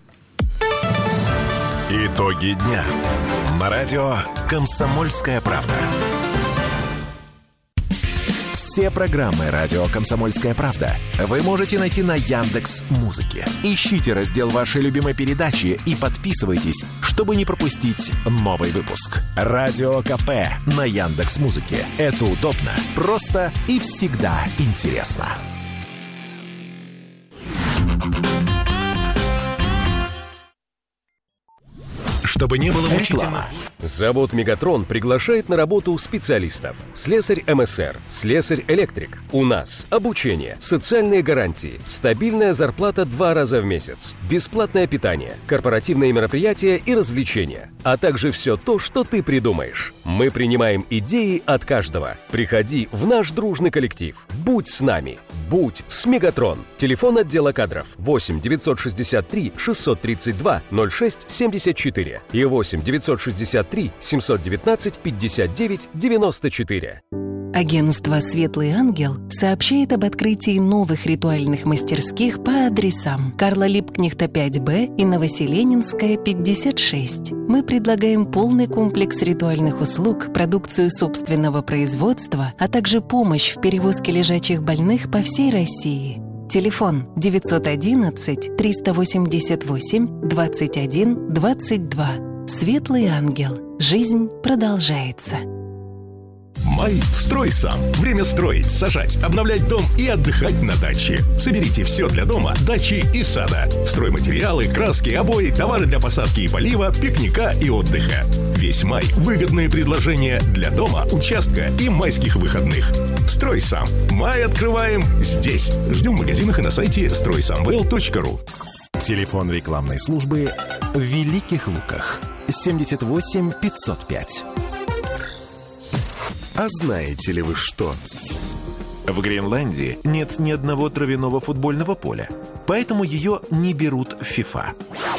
Итоги дня. На радио «Комсомольская правда». Все программы «Радио Комсомольская правда» вы можете найти на Яндекс.Музыке. Ищите раздел вашей любимой передачи и подписывайтесь, чтобы не пропустить новый выпуск. Радио КП на Яндекс.Музыке. Это удобно, просто и всегда интересно. Чтобы не было мучительно. Завод «Мегатрон» приглашает на работу специалистов. Слесарь МСР, слесарь-электрик. У нас обучение, социальные гарантии, стабильная зарплата два раза в месяц, бесплатное питание, корпоративные мероприятия и развлечения, а также все то, что ты придумаешь. Мы принимаем идеи от каждого. Приходи в наш дружный коллектив. Будь с нами. Будь с «Мегатрон». Телефон отдела кадров восемь девятьсот шестьдесят три шестьсот тридцать два ноль шесть семьдесят четыре и восемь девятьсот шестьдесят три семьсот девятнадцать пятьдесят девять девяносто четыре. Агентство «Светлый ангел» сообщает об открытии новых ритуальных мастерских по адресам Карла Липкнехта пять бэ и Новоселенинская пятьдесят шесть. Мы предлагаем полный комплекс ритуальных услуг, продукцию собственного производства, а также помощь в перевозке лежачих больных по всей России. Телефон девятьсот одиннадцать триста восемьдесят восемь двадцать один двадцать два. «Светлый ангел». Жизнь продолжается. Май «Строй сам». Время строить, сажать, обновлять дом и отдыхать на даче. Соберите все для дома, дачи и сада. Стройматериалы, краски, обои, товары для посадки и полива, пикника и отдыха. Весь май – выгодные предложения для дома, участка и майских выходных. «Строй сам». Май открываем здесь. Ждем в магазинах и на сайте строй самвел точка ру. Телефон рекламной службы в Великих Луках. семьдесят восемь пятьсот пять. А знаете ли вы что? В Гренландии нет ни одного травяного футбольного поля, поэтому ее не берут в ФИФА.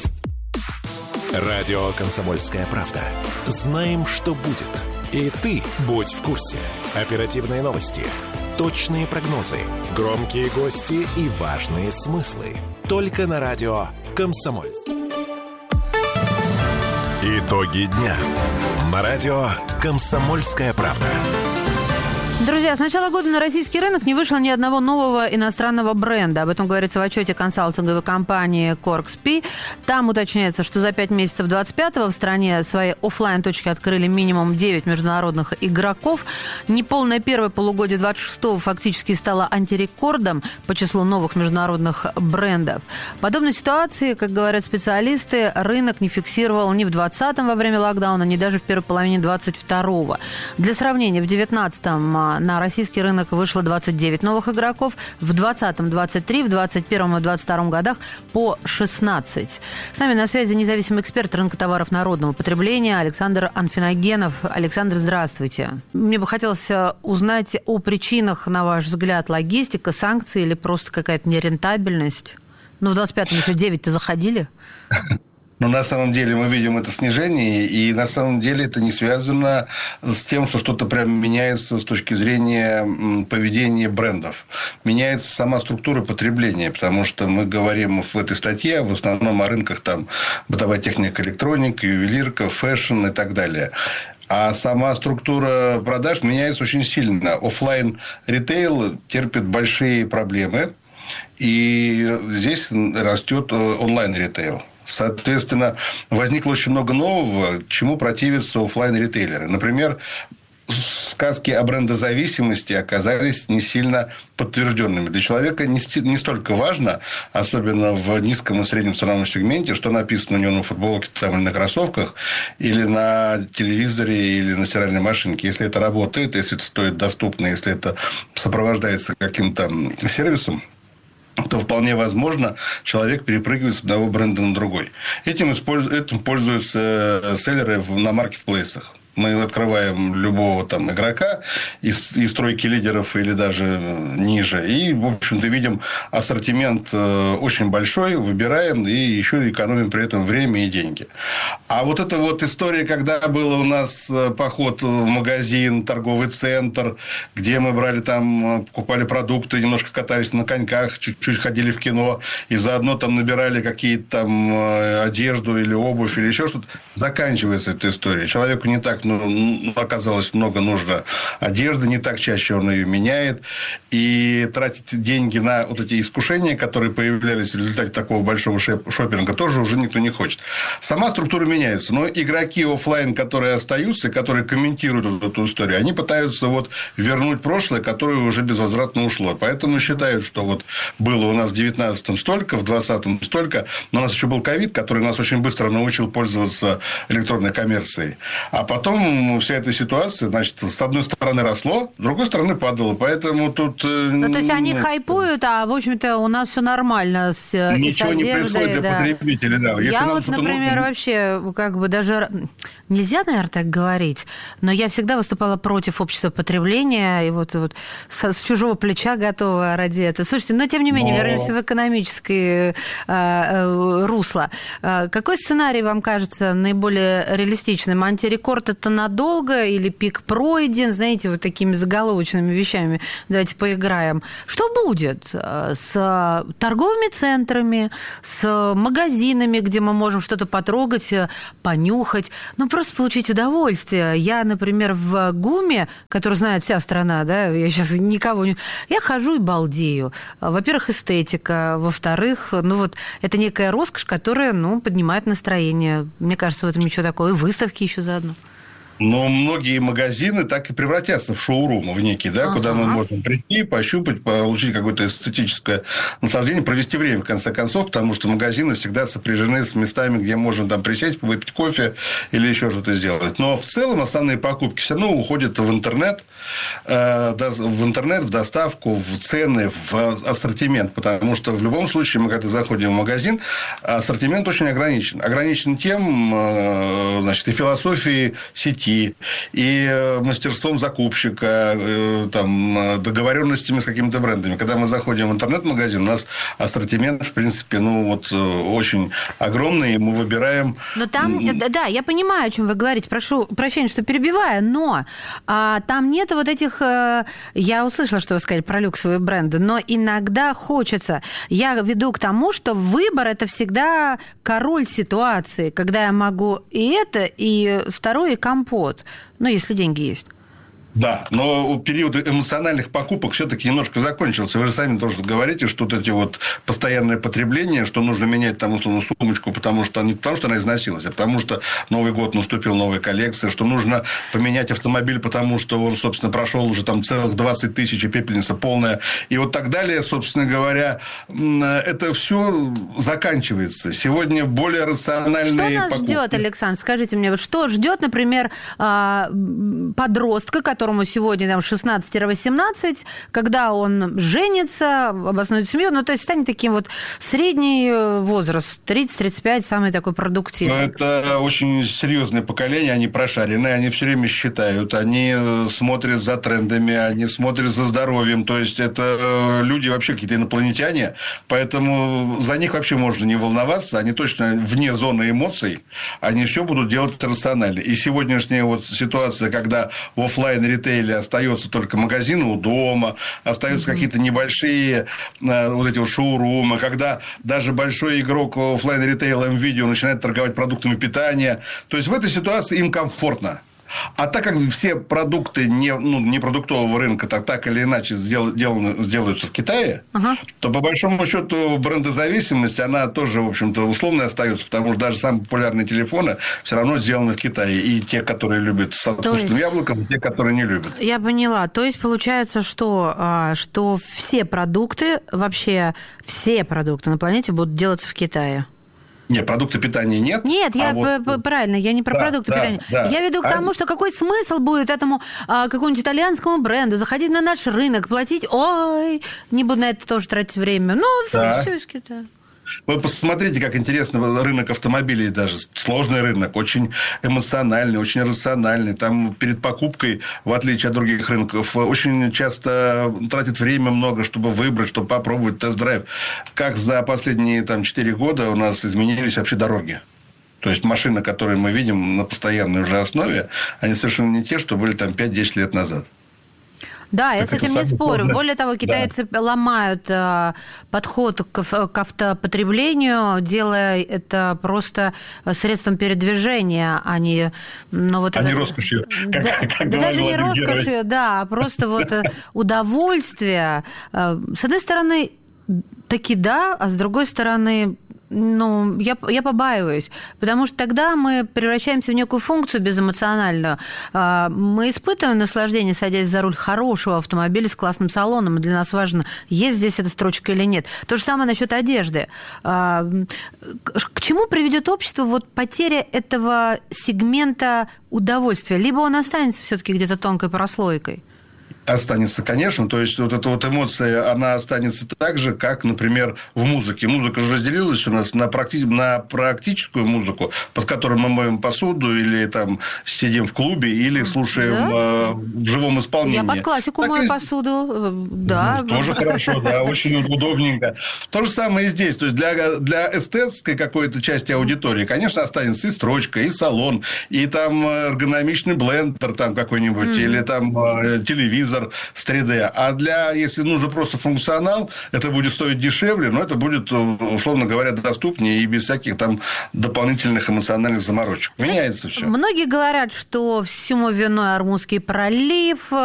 Радио «Комсомольская правда». Знаем, что будет. И ты будь в курсе. Оперативные новости, точные прогнозы, громкие гости и важные смыслы. Только на радио «Комсомольск». Итоги дня. На радио «Комсомольская правда». Друзья, с начала года на российский рынок не вышло ни одного нового иностранного бренда. Об этом говорится в отчете консалтинговой компании Коркспи. Там уточняется, что за пять месяцев двадцать пятого в стране свои офлайн-точки открыли минимум девять международных игроков. Неполное первое полугодие двадцать шестого фактически стало антирекордом по числу новых международных брендов. В подобной ситуации, как говорят специалисты, рынок не фиксировал ни в двадцатом во время локдауна, ни даже в первой половине двадцать второго. Для сравнения, в девятнадцатом на российский рынок вышло двадцать девять новых игроков, в двадцатом двадцать три, в двадцать первом и двадцать втором годах по шестнадцать. С нами на связи независимый эксперт рынка товаров народного потребления Александр Анфиногенов. Александр, здравствуйте. Мне бы хотелось узнать о причинах, на ваш взгляд, логистика, санкции или просто какая-то нерентабельность. Ну, в двадцать пятом еще девять-то заходили. Но на самом деле мы видим это снижение, и на самом деле это не связано с тем, что что-то прям меняется с точки зрения поведения брендов. Меняется сама структура потребления, потому что мы говорим в этой статье в основном о рынках там бытовая техника, электроника, ювелирка, фэшн и так далее. А сама структура продаж меняется очень сильно. Оффлайн-ритейл терпит большие проблемы, и здесь растет онлайн-ритейл. Соответственно, возникло очень много нового, чему противятся офлайн-ритейлеры. Например, сказки о брендозависимости оказались не сильно подтвержденными. Для человека не, не столько важно, особенно в низком и среднем ценовом сегменте, что написано у него на футболке там, или на кроссовках, или на телевизоре, или на стиральной машинке. Если это работает, если это стоит доступно, если это сопровождается каким-то сервисом, то вполне возможно, человек перепрыгивает с одного бренда на другой. Этим, этим пользуются селлеры на маркетплейсах. Мы открываем любого там игрока из, из тройки лидеров или даже ниже. И, в общем-то, видим ассортимент очень большой, выбираем и еще экономим при этом время и деньги. А вот эта вот история, когда был у нас поход в магазин, торговый центр, где мы брали там, покупали продукты, немножко катались на коньках, чуть-чуть ходили в кино, и заодно там набирали какие-то там одежду или обувь или еще что-то, заканчивается эта история. Человеку не так ну, оказалось много нужно одежды, не так часто он ее меняет. И тратить деньги на вот эти искушения, которые появлялись в результате такого большого шопинга, тоже уже никто не хочет. Сама структура меняется. Но игроки офлайн, которые остаются, которые комментируют вот эту историю, они пытаются вот вернуть прошлое, которое уже безвозвратно ушло. Поэтому считают, что вот было у нас в девятнадцатом столько, в двадцатом столько, но у нас еще был ковид, который нас очень быстро научил пользоваться электронной коммерцией. А потом вся эта ситуация, значит, с одной стороны росло, с другой стороны падало. Поэтому тут... Ну, то есть, они хайпуют, а, в общем-то, у нас все нормально с, и с одеждой. Ничего не происходит для да. потребителей, да. Если я вот, например, нужно... вообще, как бы даже... Нельзя, наверное, так говорить, но я всегда выступала против общества потребления, и вот, вот с, с чужого плеча готова ради этого. Слушайте, но тем не менее, но... вернемся в экономическое э, э, русло. Э, какой сценарий вам кажется наиболее реалистичным? Антирекорд – это надолго или пик пройден? Знаете, вот такими заголовочными вещами. Давайте поиграем. Что будет с торговыми центрами, с магазинами, где мы можем что-то потрогать, понюхать? Ну, просто получить удовольствие. Я, например, в ГУМе, который знает вся страна, да, я сейчас никого не... Я хожу и балдею. Во-первых, эстетика. Во-вторых, ну вот, это некая роскошь, которая, ну, поднимает настроение. Мне кажется, в этом ничего такого. И выставки еще заодно. Но многие магазины так и превратятся в шоурумы, в некие, да, ага. куда мы можем прийти, пощупать, получить какое-то эстетическое наслаждение, провести время, в конце концов, потому что магазины всегда сопряжены с местами, где можно там присесть, выпить кофе или еще что-то сделать. Но в целом основные покупки все равно уходят в интернет, э, в интернет, в доставку, в цены, в ассортимент, потому что в любом случае мы, когда заходим в магазин, ассортимент очень ограничен. Ограничен тем, э, значит, и философией сети, и мастерством закупщика, там, договоренностями с какими-то брендами. Когда мы заходим в интернет-магазин, у нас ассортимент, в принципе, ну, вот, очень огромный, и мы выбираем... Но там, да, я понимаю, о чем вы говорите, прошу прощения, что перебиваю, но а, там нет вот этих... Я услышала, что вы сказали про люксовые бренды, но иногда хочется... Я веду к тому, что выбор – это всегда король ситуации, когда я могу и это, и второе, и компот. Ну, если деньги есть. Да, но период эмоциональных покупок все-таки немножко закончился. Вы же сами тоже говорите, что вот эти вот постоянное потребление, что нужно менять там условно сумочку, потому что не потому, что она износилась, а потому что Новый год наступил, новая коллекция, что нужно поменять автомобиль, потому что он, собственно, прошел уже там целых двадцать тысяч, и пепельница полная, и вот так далее. Собственно говоря, это все заканчивается. Сегодня более рациональные покупки. Что нас покупки. ждет, Александр? Скажите мне, вот что ждет, например, подростка, который которому сегодня там, шестнадцать-восемнадцать, когда он женится, обоснует семью, ну, то есть станет таким вот средний возраст, тридцать-тридцать пять, самый такой продуктивный. Это очень серьезное поколение, они прошаренные, они все время считают, они смотрят за трендами, они смотрят за здоровьем, то есть это люди вообще какие-то инопланетяне, поэтому за них вообще можно не волноваться, они точно вне зоны эмоций, они все будут делать рационально. И сегодняшняя вот ситуация, когда в офлайн ритейле остается только магазин у дома, остаются mm-hmm. какие-то небольшие э, вот эти вот шоурумы, когда даже большой игрок офлайн ритейла МВидео начинает торговать продуктами питания. То есть в этой ситуации им комфортно. А так как все продукты не, ну, не продуктового рынка так, так или иначе сдел, деланы, сделаются в Китае, ага. то по большому счету брендозависимость, она тоже, в общем-то, условно остается, потому что даже самые популярные телефоны все равно сделаны в Китае. И те, которые любят с вкусным яблоком, и те, которые не любят. Я поняла. То есть получается, что, что все продукты, вообще все продукты на планете будут делаться в Китае. Нет, продукты питания нет. Нет, я а вот... правильно, я не про да, продукты да, питания. Да. Я веду к тому, а... что какой смысл будет этому а, какому-нибудь итальянскому бренду заходить на наш рынок, платить, ой, не буду на это тоже тратить время. Ну, да. все из Китая. Вы посмотрите, как интересно рынок автомобилей даже. Сложный рынок, очень эмоциональный, очень рациональный. Там перед покупкой, в отличие от других рынков, очень часто тратит время много, чтобы выбрать, чтобы попробовать тест-драйв. Как за последние там, четыре года у нас изменились вообще дороги. То есть машины, которые мы видим на постоянной уже основе, они совершенно не те, что были там пять-десять лет назад. Да, я с этим не спорю. Удобно. Более того, китайцы да. ломают э, подход к, к автопотреблению, делая это просто средством передвижения, а не... Ну, вот а это... не роскошью. Как, да, как да даже не роскошью, герой. Да, а просто вот удовольствие. С одной стороны, таки да, а с другой стороны... Ну, я, я побаиваюсь, потому что тогда мы превращаемся в некую функцию безэмоциональную. Мы испытываем наслаждение, садясь за руль хорошего автомобиля с классным салоном, и для нас важно, есть здесь эта строчка или нет. То же самое насчет одежды. К чему приведет общество вот потеря этого сегмента удовольствия? Либо он останется все-таки где-то тонкой прослойкой? Останется, конечно. То есть, вот эта вот эмоция, она останется так же, как, например, в музыке. Музыка же разделилась у нас на, практи... на практическую музыку, под которой мы моем посуду или там сидим в клубе, или слушаем да? э, в живом исполнении. Я под классику так мою и... посуду, да. Ну, тоже хорошо, да, очень удобненько. То же самое и здесь. То есть, для, для эстетской какой-то части аудитории, конечно, останется и строчка, и салон, и там эргономичный блендер там какой-нибудь, mm. или там телевизор с три дэ. А для, если нужен просто функционал, это будет стоить дешевле, но это будет, условно говоря, доступнее и без всяких там дополнительных эмоциональных заморочек. Меняется все. Многие говорят, что всему виной Ормузский пролив,